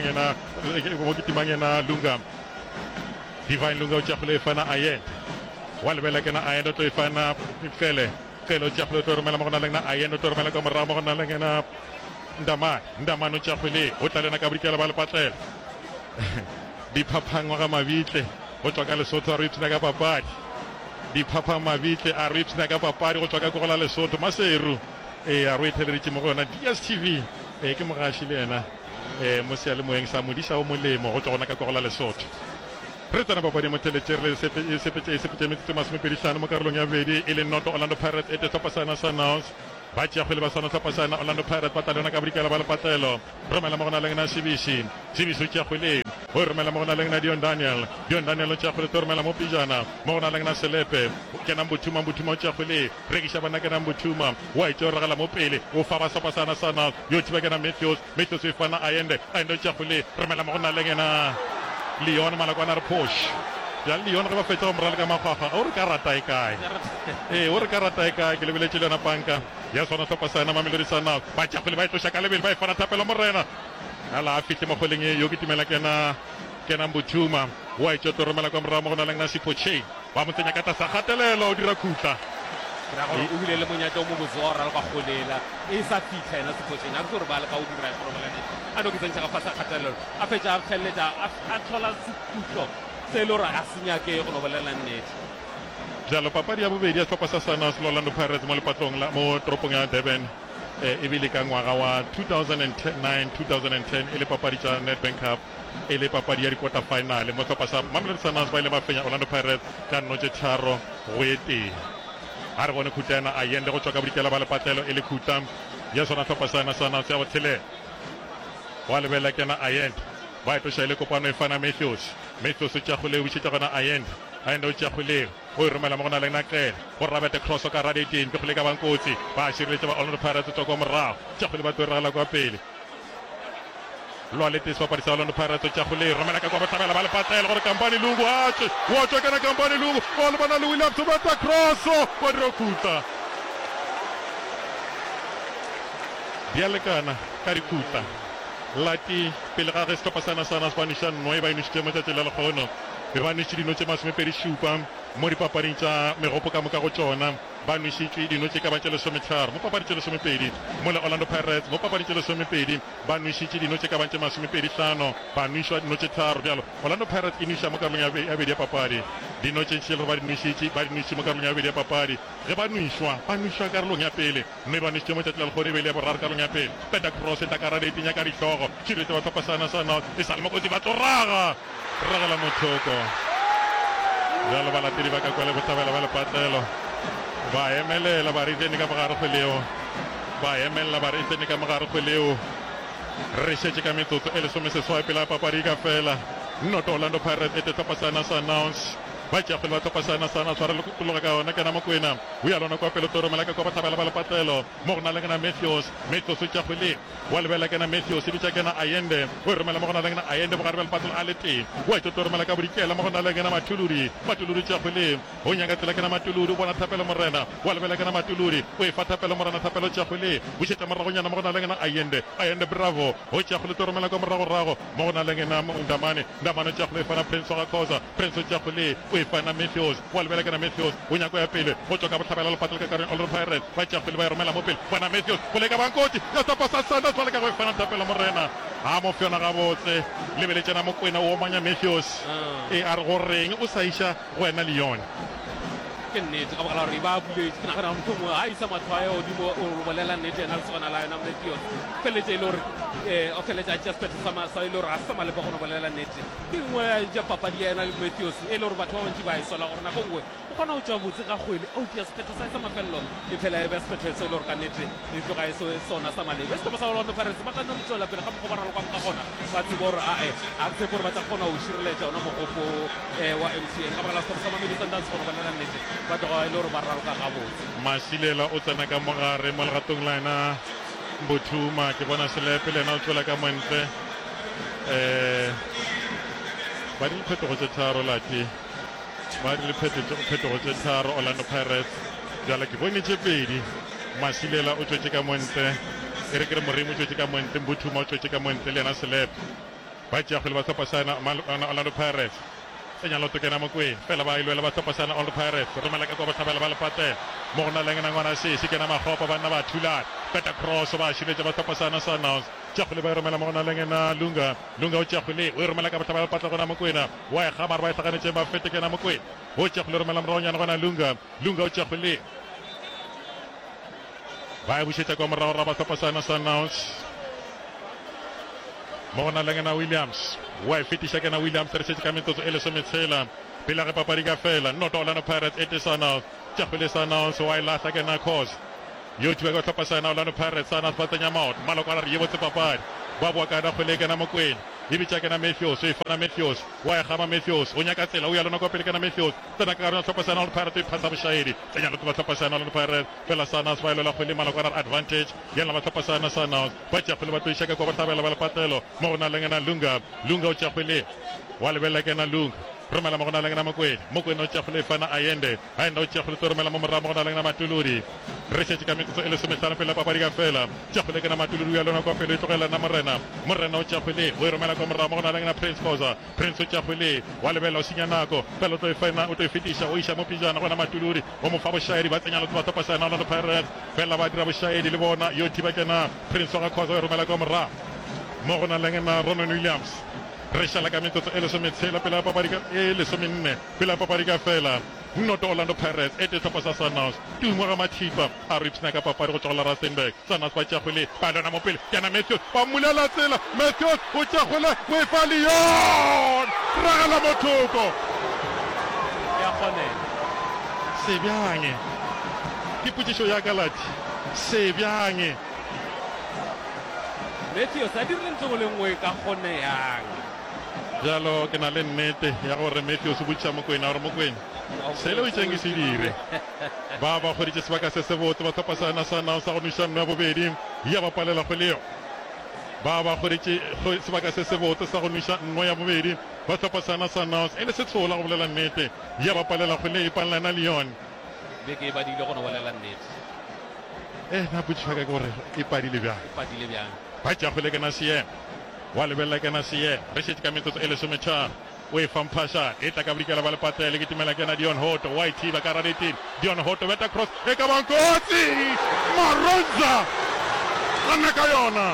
yena Lunga Divine Lunga o tšakgole e fana Ayende wa lebela kena Ayende o tlo e fana Krele Krele o tšakgole o tlo romela mo go na le ngena Ayende o tlo romela ka morago mo go na le ngena Ndamane Ndamane o tšakgole o tla lena ka borikela ba lepatlela diphaphangwa ga mabitle go tswa ka Lesotho a re ipsena ka papadi diphaphang mabitle a re ipsena ka papadi go tswa ka kogola Lesotho Maseru e a re etheleditše mo go yona D S T V e ke mogaši le ena e mo sealemoeng sa modisa o molemo go tswa gona ka kogola Lesotho re tsena papadi mo teletšere e sepetše metsotso masomepedihlano mo karolong ya bedi e le noto Orlando Pirates e te tlhopasana sa Nouns ba tšakgole ba swana tlhopasana Orlando Pirates ba tla le yona ka borikela ba lepatlelo romela mo go na le ngena Sibisi Sibisi o tšakgole o romela mo go na le ngena Dion Daniel Dion Daniel o tšakgole to romela mo pijana mo go na le ngena Selepe kena Mbuthuma Mbuthuma o tšakgole rekiša bana kena Mbuthuma wa itše o regela mo pele o fa ba tlhopasana sana yo thiba kena Matthews Matthews o e fana Ayende Ayende o tšakgole romela mo go na le ngena Leon Malakwana re push ya Leon re ba fetša go morale ka makgwakgwa o re ka rata e kae ee o re ka rata e kae ke lebeletše le yona panka ya sona tlhopasana Mamelodi Sundowns ba tšakgole ba e tloša ka lebele ba e fana thapelo morena ala a fihle mo kgweleng e yo ke timela kena kena Mbuthuma wa itše o tlo romela kwa morago mo go na le ngena Siphochei ba mo tsenya ka tlasa kgatelelo o dira khutla o bile le monyatla o mo botse wa rala ka golela e sa fitlha ena Siphochei a ke gore ba le ka o dira goromelane a no ke tsentša ka fasa kgatelelo a fetša a feleletša a tlhola sekutlo se le gore a senyake go no bolela nnete jalo papadi ya bobedi ya setlhopha sa Sundowns le Orlando Pirates mo lepatlong mo toropong ya Durban e bile ka ngwaga wa two thousand nine two thousand ten e le papadi tša Nedbank Cup e le papadi ya di-quarter final mo setlhopha sa Mamelodi Sundowns ba ile ba fenya Orlando Pirates ka nnotše tharo go e tee a re bone khuta ena Ayende go tswa ka borikela ba lepatlelo e le khuta ya sona setlhopha sana Sundowns ya botshelela wa lebela kena Ayende ba e tloša ile kopano e fana Matthews Matthews o tšakgole o bišetša gona Ayende Ayende o tšakgole o e romela mo go na le ngena Krele go rabete cross ka raditeng ke kgole ka bankotsi ba šireletše ba Orlando Pirates tswa kwa morago tšakgole ba tloregela kwa pele lwa le tese papadi sa Orlando Pirates o tšakgole romela ka kwa bohlabela ba lepatlelo gore Kampane Lungu atše wa tswa kena Kampane Lungu wa le bona le Williams o batla cross wa dira khutla di a lekana ka dikhutla lati pele ga ge setlhopha sana sana se baniša nno e ba inišitše matšatši le lekgono be ba nišitše dino tše masomepedi šupa mo dipapading tša megopo ka moka go tšona ba nwišitše dino tše ka bantše lesometharo mo papading tše lesomepedi mo le Orlando Pirates mo papading tše lesomepedi ba nwišitše dino tše ka bantše masomepedi hlano ba nwišwa dino tše tharo bjalo Orlando Pirates e nwiša mo karolong ya bedi ya papadi dino tše ntšhi le ba di nwišitše ba di nwišitše mo karolong ya bedi ya papadi ge ba nwišwa ba nwišwa karolong ya pele mme ba nwišitše mo tšatši la lekgone e bele ya boraro karolong ya pele peta cross e takaradetenya ka dihlogo tšhiretse ba tlhopha sana sana e sa le mokotsi ba tlo raga ragela mothoko jalo balatedi ba ka kwa le botlhabela ba lepatelo ba emelela ba re tsene ka mogare go leo ba emelela ba re tsene ka mogare go leo re shetse ka metsotso e lesome seswai pela papadi ka fela noto Orlando Pirates e tetapasana sa announce ba tja go ba topasana sana tshwara le kuloga ka ona kana mokwena o ya lona kwa pele toro malaka kwa bathabela ba lepatelo mo gona le kana Matthews Matthews tja go le wa lebela kana Matthews di tja kana Ayende o re mela mo gona le kana Ayende mo gare ba lepatelo a lete wa tja toro malaka bodikela mo gona le kana Matuluri Matuluri tja go le o nyaka tsela kana Matuluri bona thapelo morena wa lebela kana Matuluri o e fa thapelo morena thapelo tja go le o sheta morago nyana mo gona le kana Ayende Ayende bravo o tja go le toro malaka morago rago mo gona le kana Ndamane Ndamane tja go le fana Prince wa Khoza Prince tja go le o e fana Matthews wa lebela kana Matthews o nyaka ya pele o tsoka botlhabela le patela ka kare Orlando Pirates ba tja go le ba romela mo pele fana Matthews go le ka bankoti ya tapa sa sana tswala ka go fana thapelo morena a mo fiona ga botse lebele tsena mo kwena o manya Matthews e a re go reng o sa isha wena Leon ke nnete ka baka la re ba bule ke nagana motho mo a isa mathwayo di mo o bolela nnete ena le tsona la yona Matthews feletse ile re eh o feletse a just petsa sama sa ile re a sama le ba gona bolela nnete ke ngwe ja papadi ena le Matthews ile re batho ba bantsi ba isola gore na go ngwe o kgona o tswa botse ga gwele o dia spetsa sa sa mafello e phela e ba spetsa se ile re ka nnete e tloga e so sona sa male bese ba sa Orlando Pirates ba ka nna mtsola pele ga mo go baralo kwa ka gona ba tsibora a e a tse gore ba tsa gona o shireletsa ona mo gopo eh wa M C N ka baka la stop sama milisa ndans go bolela nnete ba tloga ile re ba raro ka ga botse Masilela o tsena ka mogare mo legatong la ena Mbuthuma ke bona selepe le ena o tswela ka montle eh ba di phetogo tse tharo lati ba di phetogo tse tharo Orlando Pirates jala ke bone tse pedi Masilela o tswetse ka montle e re ke re Moremi o tswetse ka montle Mbuthuma o tswetse ka montle le ena selepe ba tja go le ba tsapasana Orlando Pirates senyalo to kena mokwe fela ba ilwela ba tsapasana Orlando Pirates re mala ka go bathabela ba lepate mo gona le ngwana ngwana se se kena magopa bana ba thula peta cross ba shiletse ba tsapasana sa announce tja go le ba romela mo gona le ngena Lunga Lunga o tja go le o re mala ka bathabela ba patla gona mokwena wa e khabar ba itaganetse ba fete kena mokwe o tja go le romela mo nyana gona Lunga Lunga o tja go le ba e busheta kwa morao ra ba tsapasana sa announce Mona Langana Williams wa fitisha kana Williams re setse ka metsotso e lesome tshela pele ga papadi ka fela not Orlando Pirates et sana tja pele sana so wa la kana cause yo twa go tlhopa sana Orlando Pirates sana fatsanya maot maloko a re ye botse papadi ba bua ka da khole kana mokwena e bitsa kana Matthews e fana Matthews wa ga ma Matthews o nyaka tsela o ya lona go pele kana Matthews tsena ka rona tlhopa sana Orlando Pirates e phasa boshaedi tsenya lo tlhopa sana Orlando Pirates fela sana swa ile la khole maloko a advantage ya la tlhopa sana sana ba tja khole ba to ishaka go ba tabela ba le patelo mo gona le ngena Lunga Lunga o tja khole wa lebela kana Lunga romela mo gona le ngena mokwena mokwena o tja khole fana Ayende Ayende o tja khole to romela mo moramo mo gona le ngena Matuluri re setse ka metso e le sometana pele papadi ka fela tja khole kana Matuluri ya lona go pele e tlogela na morena morena o tja khole o romela go moramo mo gona le ngena Prince Khoza Prince o tja khole wa lebela o sinya nako pele o to e fana o to e fitisha o isha mo pijana gona Matuluri o mo fa bo shairi ba tsenya lo ba topa sana Orlando Pirates fela ba dira bo shairi le bona yo tiba kana Prince wa Khoza o romela go moramo mo gona le ngena Ronan Williams re shala ka metsotso e le sometshela pela papadi ka e le somenne pela papadi ka fela not Orlando Pirates e te topa sa Sanas tu mo ga mathipa a re tsena ka papadi go tsola Rustenburg Sanas ba tja gole ba lona mo pele kana Matthews ba mulela tsela Matthews o tja gole we fa Leon ragala mothoko ya khone se byange ke putisho ya galati se byange Matthews a dirile ntse go le ngwe ka khone yang jalo ke na le nnete ya gore Matthews o butša mokwena gore mokwena sele o itseng e se dire ba ba kgoditše sebaka se se botse ba tlhopasana sa nao sa go noša nno ya bobedi ya ba palela go leo ba ba kgoditše sebaka se se botse sa go noša nno ya bobedi ba tlhopasana sa nao e le se tshola go bolela nnete ya ba palela go leo e palelana Leon beke e badile go no bolela nnete eh na butšwa ka gore e padile bjang e padile bjang ba tja go le kana sie wa lebella kana sie re setse ka metsotso e le sometšhano o e fampasha e tla ka bodikela ba lepatele ke timela kena Dion Hoto wa ithiba ka raretini Dion Hoto beta cross e ka bankotsi Maronza ana ka yona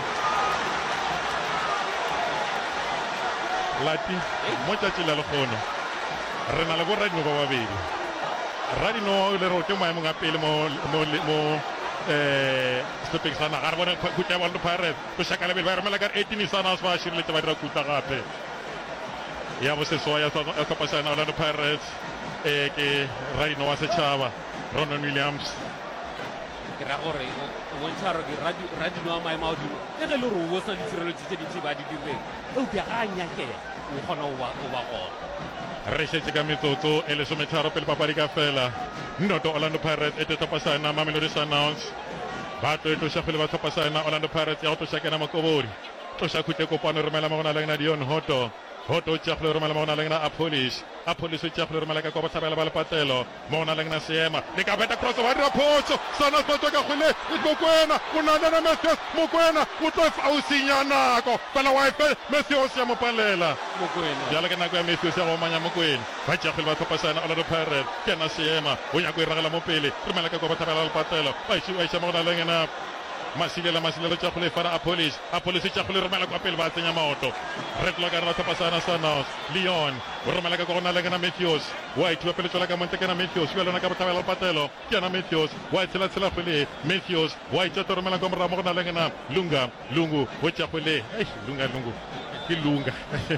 lati mo tšatši la lekgono re na le boradino ba babedi radino le rote maemong a pele mo mo eh stopeng sana ga re bona khutla ba Orlando Pirates go shaka le ba romela ka eighteen sana ba shireletse ba dira khutla gape ya bo se soya sa ka pasana Orlando Pirates eh ke radino wa setšhaba Ronan Williams ke ra gore o bontsha gore ke radino wa maemo a godimo e ge le gore o bosna ditshireletso tse dintsi ba di direng eupša ga a nyakega o kgona o ba gona re šetse ka metsotso e lesometharo pele papadi ka fela noto Orlando Pirates e tetopasana Mamelodi Sundowns ba tlo e tloša kgwele ba tlhopasana Orlando Pirates ya go tloša kena makobodi tloša khute kopano e romela mogona leng na Dion Hoto Hoto tša go le romela mogona leng na Apolis Apolis tša go le romela ka kwa botlhabela ba lepatelo mogona leng na Seema le ka beta cross ba dira photso sana se ka khwele e Mokwena o nana na Matthews Mokwena o tlo fa o senya nako pela wifi Matthews ya mopalela Mokwena ya le ka nako ya Matthews ya go manya Mokwena ba tša go le ba tlhopasana Orlando Pirates ke na Seema o nya go iragela mo pele romela ka kwa botlhabela ba lepatelo ba itse ba itse mogona leng na Masilela Masilela tša go le fara Apolis Apolis tša go le romela kwa pele ba tsenya maoto Red Locker ba tlhopasana Sundowns Leon o romela ka gona le kana Matthews White wa pele tswela ka monte kana Matthews wa lona ka botlhabela patelo ke na Matthews White tsela tsela gole Matthews White tša romela ka moramo gona le kana Lunga Lungu o tša go le ei Lunga Lungu ke Lunga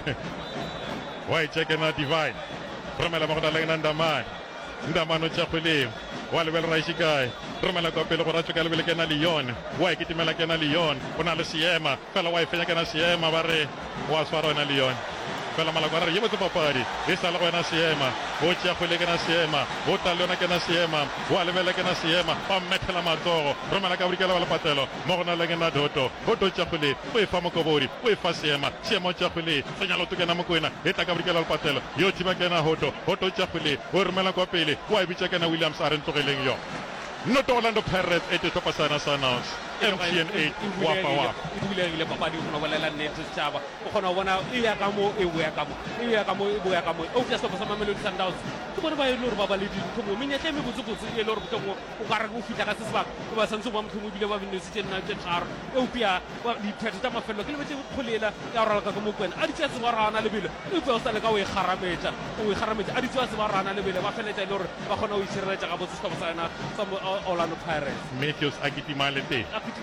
White tša kana Divine romela mogona le kana Ndamane Ndamane tša go le wa lebele ra isikae romela kwa pele go ratšwa ka lebele kena Leon wa e kitimela kena Leon o na le Seema fela wa e fenya kena Seema ba re wa swara wena Leon fela malako a re ye botse papadi e sa le go wena Seema o tšea kgwele kena Seema o tla le yona kena Seema wa lebele kena Seema ba mmethela matsogo romela ka bodikela ba lepatelo mo go na le kena Doto Doto tšea kgwele o e fa Mokobodi o e fa Seema Seema o tšea kgwele fenya loto kena Mokwena e tla ka bodikela ba lepatelo yo thiba kena Hoto Hoto tšea kgwele o e romela kwa pele wa e bitša kena Williams a re ntlogeleng yo not Orlando Pirates e tetopasana Sundowns M T N eight wa pa wa e bulegile papadi go bolela nnete setšhaba o kgona go bona e ya ka mo e boya ka mo e ya ka mo e boya ka mo o tla stop sa Mamelodi Sundowns ke bone ba e le gore ba ba le dintho mo menyetla me botsebotse e le gore botlhong o ka re go fitla ka se sebaka o ba santse ba motho mo bile ba binesitse nna tse tharo e upia diphetho tsa mafelelo ke le betse kgolela ya go ralaka ka Mokwena a ditse se ba rana lebele e upia o sa le ka o e garametsa o e garametsa a ditse se ba rana lebele ba feletsa e le gore ba kgona o itshireletsa ka botse stop sa yena sa Orlando Pirates Matthews a kitimale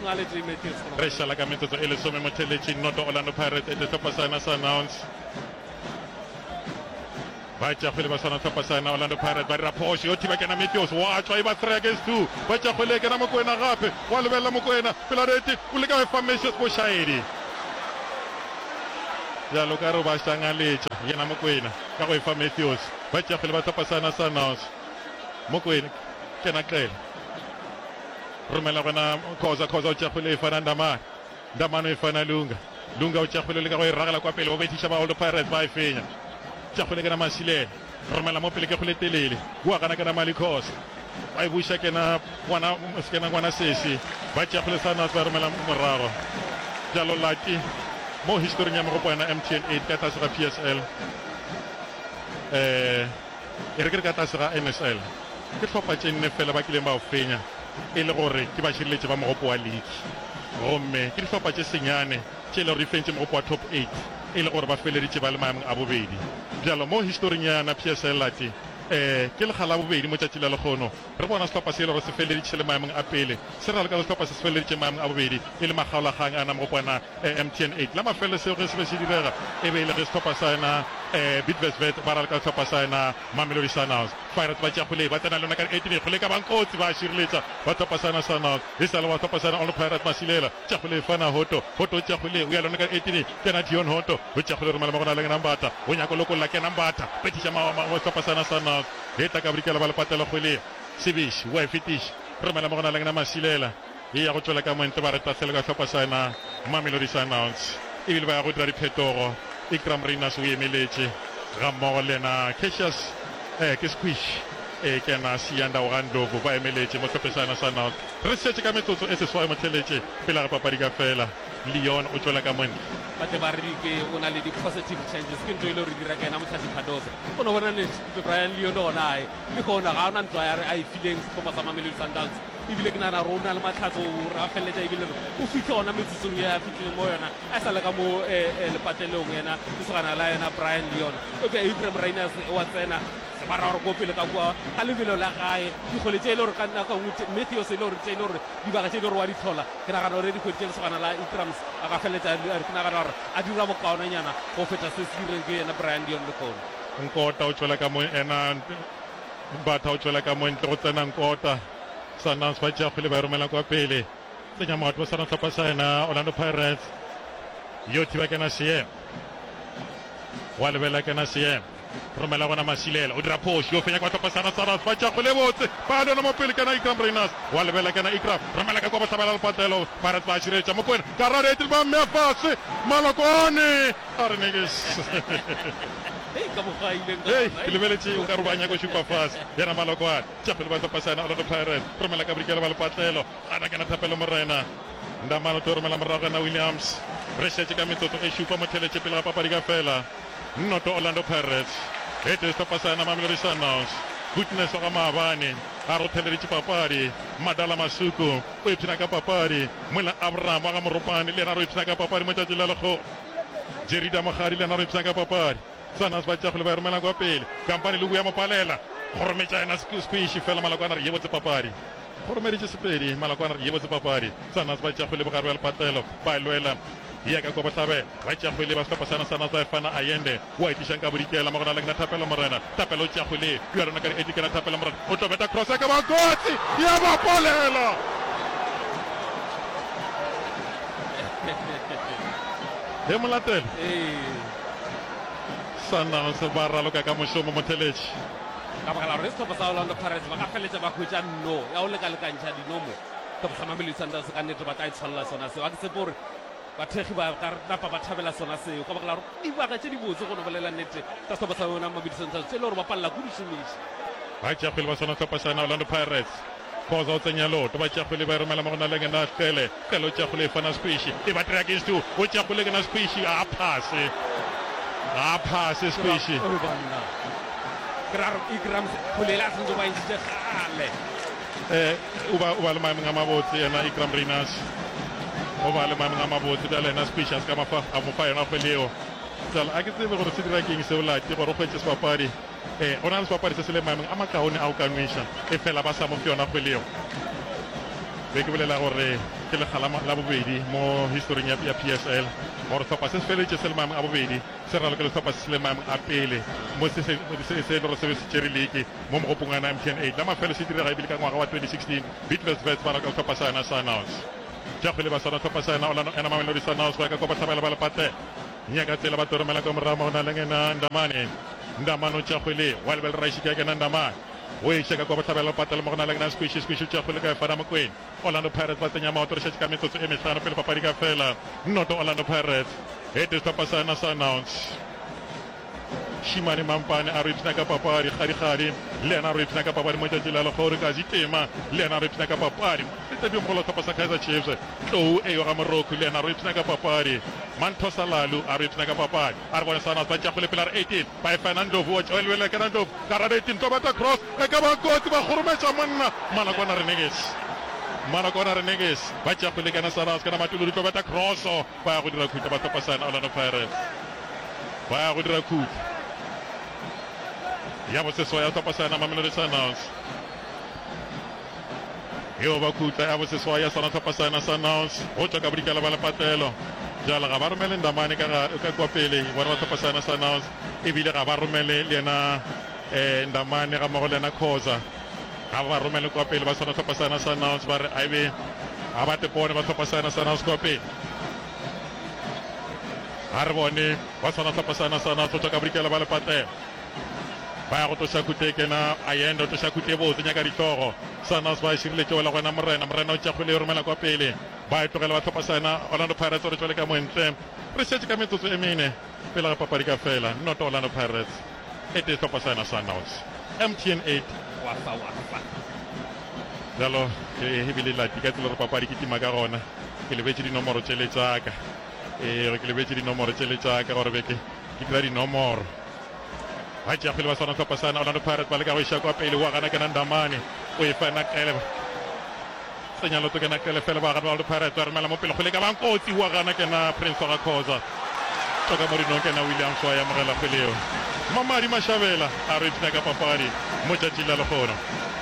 re šala ka metsotso e lesome mo theletšeng noto Orlando Pirates e tetopasana Sundowns ba tša kgwele ba swana tlhopasana Orlando Pirates ba dira phoso yo thiba kena Matthews wa tswa e ba three against two ba tša kgwele kena Mokwena gape wa lebelela Mokwena pelarete o le ka e fa Matthews go shaedi jalo ka re ba shangaletša yena Mokwena ka go e fa Matthews ba tša kgwele ba tlhopasana Sundowns Mokwena kena qela romela gona khoza khoza o tša kgwele e fana Ndamane Ndamane e fana Lunga Lunga o tša kgwele le ka go e ragela kwa pele o bethiša ba Orlando Pirates ba e fenya tša kgwele kena Masilela romela mo pele ke kgwele telele wa kana kena Malikos ba e buša kena ngwana kena ngwana Sesi ba tša kgwele Sundowns ba romela morago jalo lati mo historing ya mogopo yana M T N eight ka tlase ga P S L eh e re ke ka tlase ga N S L ke tlhopha tše nne fela ba kileng ba o fenya e le gore ke ba šireletše ba mogopo wa league gomme ke dihlopha tše senyane tše e le gore di fentše mogopo wa top eight e le gore ba feleditše ba le maemong a bobedi bjalo mo historing yana P S L lati eh ke le khala bobedi mo tšatši la lekgono re bona sehlopha se e le gore se feleditše le maemong a pele se ra le ka sehlopha se se feleditše maemong a bobedi e le makgaolakgang a na mogopwana M T N eight la mafele seo ge se be se direga e be e le ge sehlopha sa ena eh Bidvestvet ba ra le ka sehlopha sa ena Mamelodi Sundowns Pirates ba tša kgwele ba tsena le yona ka eighteen kgwele ka bankotsi ba šireletša ba tlhopha sa ena Sundowns e sa le ba tlhopha sa ena Orlando Pirates Masilela tša kgwele e fana Hoto Hoto tša kgwele o ya le yona ka eighteen kena Dion Hoto o tša kgwele romela mogona le Nambata o nyako lokolola kena Mbata petiša mo sehlopha sa ena Sundowns e tla ka bodikela ba lepatela kgwele Sebish wa e fetiša romela mogona le ngena Masilela e ya go tswela ka montle ba re tatlhele ka sehlopha sa ena Mamelodi Sundowns ebile ba ya go dira diphetogo Ikram Reynolds o emeletše ga mmogo le ena Cassius eh ke Squish e kena Sianda o Gandovo ba emeletše mo sehlopha sa Sundowns re šetše ka metsotso e seswai mo theletše pele ga papadi ka fela Leon o tswela ka montle ba tle ba re ke o na le di-positive changes ke ntho e le gore dira ka ena motlhasi phadosa o ne bona ne Brian Leon ona ae le gona ga ona ntlo ya re a e fileng sehlopha sa Mamelodi Sundowns ebile ke nana re o na le matlhatso re a feleletša ebile o fitlhe ona metsotsong e a fitlhileng mo yona a sa le ka mo lepatelong ena lesogana la yena Brian Leon o ka Ikram Reynolds wa tsena ba ra gore ko pele ka kwa ga lebelo la gae dikgwele tše e le gore ka nna ka ngwe Matthews e le gore tše e le gore dibaga tše e le gore wa di tlhola ke nagana gore dikgwedi tše lesogana la Ikrams a ka feleletša ke nagana gore a dira bokaonanyana go feta se se direng ke yena Brian Leon le kone nkota o tswela ka mo ena batha o tswela ka montle go tsenang kota Sundowns ba tša kgwele ba romela kwa pele tsenya maoto ba Sundowns tlhopha sa ena Orlando Pirates yo thiba kena Siem wa lebela kena Siem romela gona Masilela o dira push yo fenya kwa tlhopha sa ena Sundowns ba tša kgwele botse ba dona mo pele kena Ikram Reiners wa lebela kena Ikram romela ka kwa ba tlhabela lepatelo Pirates ba širetša mo kwena ka rarete ba mmea fase Malokwane a re nekes Hey, ka mo ga ile Hey, ke lebeletse o ka re ba nya go shupa fase yana Malokwane tša pele ba tlhopha sa ena Orlando Pirates romela ka brikela ba lepatlelo ana kena thapelo morena ndamano to romela morago na Williams re šetše ka metsotso e šupa motheletše pele ga papadi ka fela nnoto Orlando Pirates e te tlhopha sa ena Mamelodi Sundowns goodness wa ga maabane a re o theleditše papadi Madala Masuku o ipshina ka papadi mola Abraham wa ga moropane le ena re o ipshina ka papadi mo tšatši la lego Jerida Mogadi le ena re o ipshina ka papadi Sundowns ba tšagole ba e romela kwa pele kampane le bua mopalela go rometša ena squish fela Malokwane re ye botse papadi go romeditše sepedi Malokwane re ye botse papadi Sundowns ba tšagole bogare bja lepatelo ba e lwela ya ka kwa botlhabela ba tšagole ba setlhopha sana Sundowns ba e fana Ayende wa itišang ka bodikela mo gona le kena thapelo morena thapelo tšagole ya rona ka re edi kena thapelo morena o tobeta cross ya ka bakotsi ya bapolela he molatele Sundowns ba raloka ka mošomo motheletše ka baka la gore setlhopha sa Orlando Pirates ba ka feletša ba khwetša no ya o lekalekantšha dinomo setlhopha sa Mamelodi Sundowns ka nnete ba tla itshwalela sona seo a ke tsepe gore bathegi ba ka napa ba thabela sona seo ka baka la gore dibaka tše di botse go no bolela nnete tsa setlhopha sa yona Mamelodi Sundowns tse e le gore ba palela ko dišomiši ba tšagole ba sona setlhopha sa ena Orlando Pirates koza o tsenya loto ba tšagole ba e romela mo go na le ngena tlele tlele o tšagole e fana squish e ba try against two o tšagole ngena squish a phase a phase squish Ikram Ikram khulela sentse ba intse gale eh o ba o ba le maemong a mabotse yena Ikram Reiners o ba le maemong a mabotse da lena speech ka mafa a mo fa yona kgweleo tsala a ke tsebe gore se dira keng se o lati gore o kgwetse sepapadi eh ona le sepapadi se se le maemong a makaone a o ka nwisha e fela ba sa mo fiona kgweleo be ke bolela gore ke le khala la bobedi mo history ya P S L gore setlhopha se se feletse se le maemong a bobedi se ralo ke le setlhopha se le maemong a pele mo se se se re se se tšere league mo mogopong ana M T N eight la mafelo se direga ebile ka ngwaga wa twenty sixteen Bidvest Wits ba raka setlhopha sa ena Sundowns tšagole ba sona setlhopha sa ena ena Mamelodi Sundowns ba ka kopa tlhabela ba lepate nyaka tsela ba toromela ka morao mo na le ngena Ndamane Ndamane tšagole wa lebel raisi ka kena Ndamane o e shaka kwa botlhabela lepatelo mo go na le ngena squish squish tšagole ka e fana mokweng Orlando Pirates ba tsenya maoto re šetše ka metsotso e metlhano pele papadi ka fela nnoto Orlando Pirates e te setlhopha sa ena Sundowns Shimane Mampane a re ipshina ka papadi kgadi-kgadi le ena a re ipshina ka papadi mo tšatši la legore ka Zitema le ena a re ipshina ka papadi setebimogolo setlhopha sa Kaizer Chiefs tlou e yo ga Morocco le ena a re ipshina ka papadi Manthosa Lalu a re ipshina ka papadi a re bone Sundowns ba tšagole pele a re eighteen ba e fana Ndlovu o lwele ka Ndlovu ka ra eighteen tobata cross e ka ba kotsi ba kgorometša monna Malokwane re nekes Malokwane re nekes ba tšagole kana Sundowns kana Matulodi tobata crosso ba ya go dira khutla ba setlhopha sa ena Orlando Pirates ba ya go dira khutla ya boseswa ya setlhopha sa ena Mamelodi Sundowns yo ba khutla ya boseswa ya sona setlhopha sa ena Sundowns go tswa ka bodikela ba lepatelo jala ga ba romele Ndamane ka kwa pele bona ba setlhopha sa ena Sundowns ebile ga ba romele le ena um Ndamane ga mmogo le ena Khoza ga ba romele kwa pele ba sona setlhopha sa ena Sundowns ba re a ebe ga ba tepone ba setlhopha sa ena Sundowns kwa pele ga re bone ba sona setlhopha sa ena Sundowns go tswa ka bodikela ba lepatelo ba ya go tloša khute kena Ayende o tloša khute botse nyaka ditlogo Sundowns ba e širiletse wela gona morena morena o tšagole e romela kwa pele ba e tlogela ba tlhopha sa ena Orlando Pirates o re tswele ka montle re šetše ka metsotso e mene pele ga papadi ka fela not Orlando Pirates e te tlhopha sa ena Sundowns M T N eight wafa wafa jalo ke ebile lati ka tsela re papadi ke tima ka gona ke lebetse dinomoro tšele tsaka e ke lebetse dinomoro tšele tsaka gore beke ke dira dinomoro ba tšagole ba sona setlhopha sa ena Orlando Pirates ba le ka go iša kwa pele wa gana kena Ndamane o e fana kele tsenya loto kena kele fela ba gana Orlando Pirates ba remela mo pele go le ka bang kotsi wa gana kena Prince wa Khoza toka mo dinong kena Williams wa ya mogela peleo Mamadi Mashabela a re ipshina ka papadi mo tšatši la legono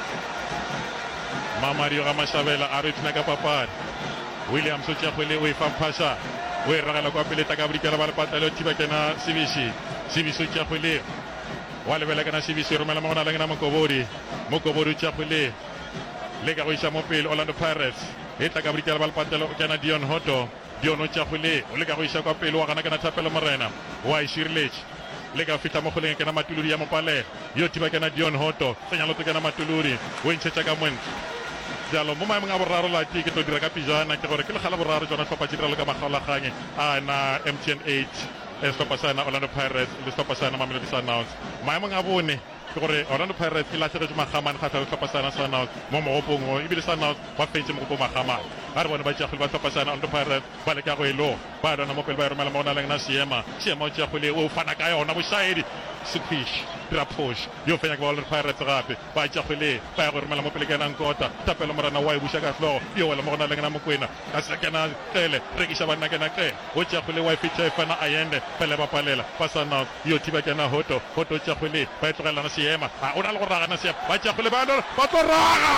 Mamadi ga Mashabela a re ipshina ka papadi Williams o tšagole o e famphasa o e ragela kwa pele ta ka bodikela ba lepatelo thiba kena Sibishi Sibishi o tšagole wa lebela kana C B C romela mo gona le ngena mokobodi mokobodi tša khwele le ka go iša mo pele Orlando Pirates e tla ka bodikela ba lepatelo kena Dion Hoto Dion o tša khwele o le ka go iša kwa pele wa gana kana Thapelo Morena wa ishirlech le ka fitla mo goleng kena Matuludi ya mopale yo tiba kena Dion Hoto senyalo to kena Matuludi o ntšhetša ka mont jalo mo maemong a boraro la ke ke to dira ka pijana ke gore ke le gala boraro tsona tlhopha tširelo ka magolaganye a na M T N eight e stoppa sana Orlando Pirates le stoppa sana Mamelodi Sundowns maemong a bone ke gore Orlando Pirates e latlhegetse magamane kgatlha le stoppa sana Sundowns mo mogopong o ebile Sundowns ba fentse mogopong magamane ga re bone ba tšagole ba stoppa sana Orlando Pirates ba le ka go elo ba dona mo pele ba romela mo gona leng na seema seema o tšagole o fana ka yona bošaedi Sepish dira push yo fenya ka Orlando Pirates gape ba tšagole ba ya go romela mo pele ka Nkota Thapelo Morena wa e buša ka tlhogo yo wela mo gona leng na Mokwena ka se kena kele rekiša banna kena kele o tšagole wa e fitša e fana ayende pele ba palela ba Sundowns yo tiba kena Hoto Hoto tšagole ba e tlogelana seema a o na le go ragana seema ba tšagole ba ba tlo raga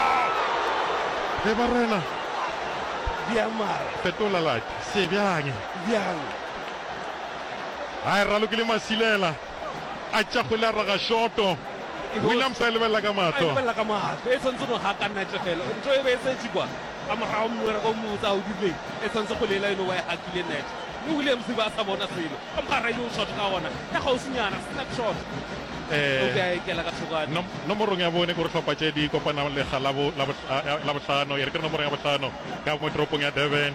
e ba rena diamara fetola light se bjang bjang ai ralokile masilela a tšagole a raga shoto Williams a lebelela ka matlho a lebelela ka matlho e tshwanetse go hakana tlogelo ntho e be e setse kwa a morago mmere go mmotsa o dileng e tshwanetse go lela eno wa e hakile net mme Williams ba sa bona selo ka mogara yo shot ka gona ya gausinyana snapshot nomorong ya bone gore tlhopha tše di kopana lega la botlhano e re ke re nomorong ya botlhano ka mo toropong ya Durban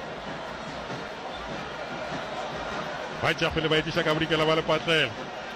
ba tšagole ba etiša ka bodikela ba lepatlela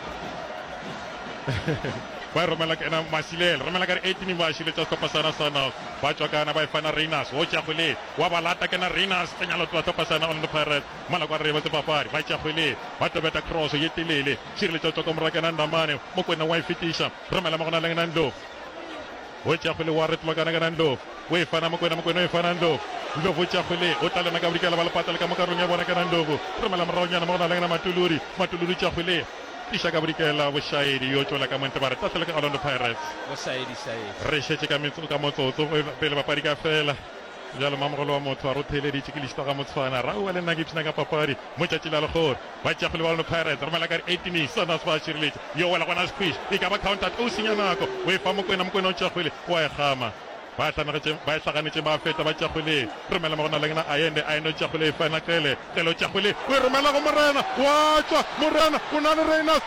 ba romela kena Masilela romela ka eighteen ba šile tša stoppa sana sana ba tšwa kana ba e fana Rhinos o tšagole wa ba lata kena Rhinos tsenyalo tla stoppa sana Orlando Pirates malako a re ba tse papadi ba tšagole ba tobeta cross ye telele šireletša tswa ka morago kena Ndamane Mokwena wa e fetiša romela mo gona le ngena Ndlovu o tšagole wa retloa kana kena Ndlovu o e fana Mokwena Mokwena o e fana Ndlovu Ndlovu o tšagole o tla lena ka bodikela ba lepatela ka mo karong ya bona kena Ndlovu romela moragonyana mo gona le ngena Matuludi Matuludi tšagole iša ka bodikela bošaedi yo tšola ka monte ba re tatlhele ka Orlando Pirates bošaedi šaedi re šetse ka motsotso pele bapadi ka fela jalo mamogolo wa motho a rotheleditše ke lišita ga motshwana ra ua le nna ke ipšhina ka papadi mo tšatši la legore ba tšagole ba Orlando Pirates romela ka eighteen Sundowns ba šireletše yo wela gona squish e ka ba countat o senya nako o e fa Mokwena Mokwena o tšagole wa e gama ba e hlaganetše ba feta ba tšagole romela mo gona le ngena ayende ayende o tšagole e fana kele kele o tšagole o e romela go Morena wa tšwa Morena o na le Rhinos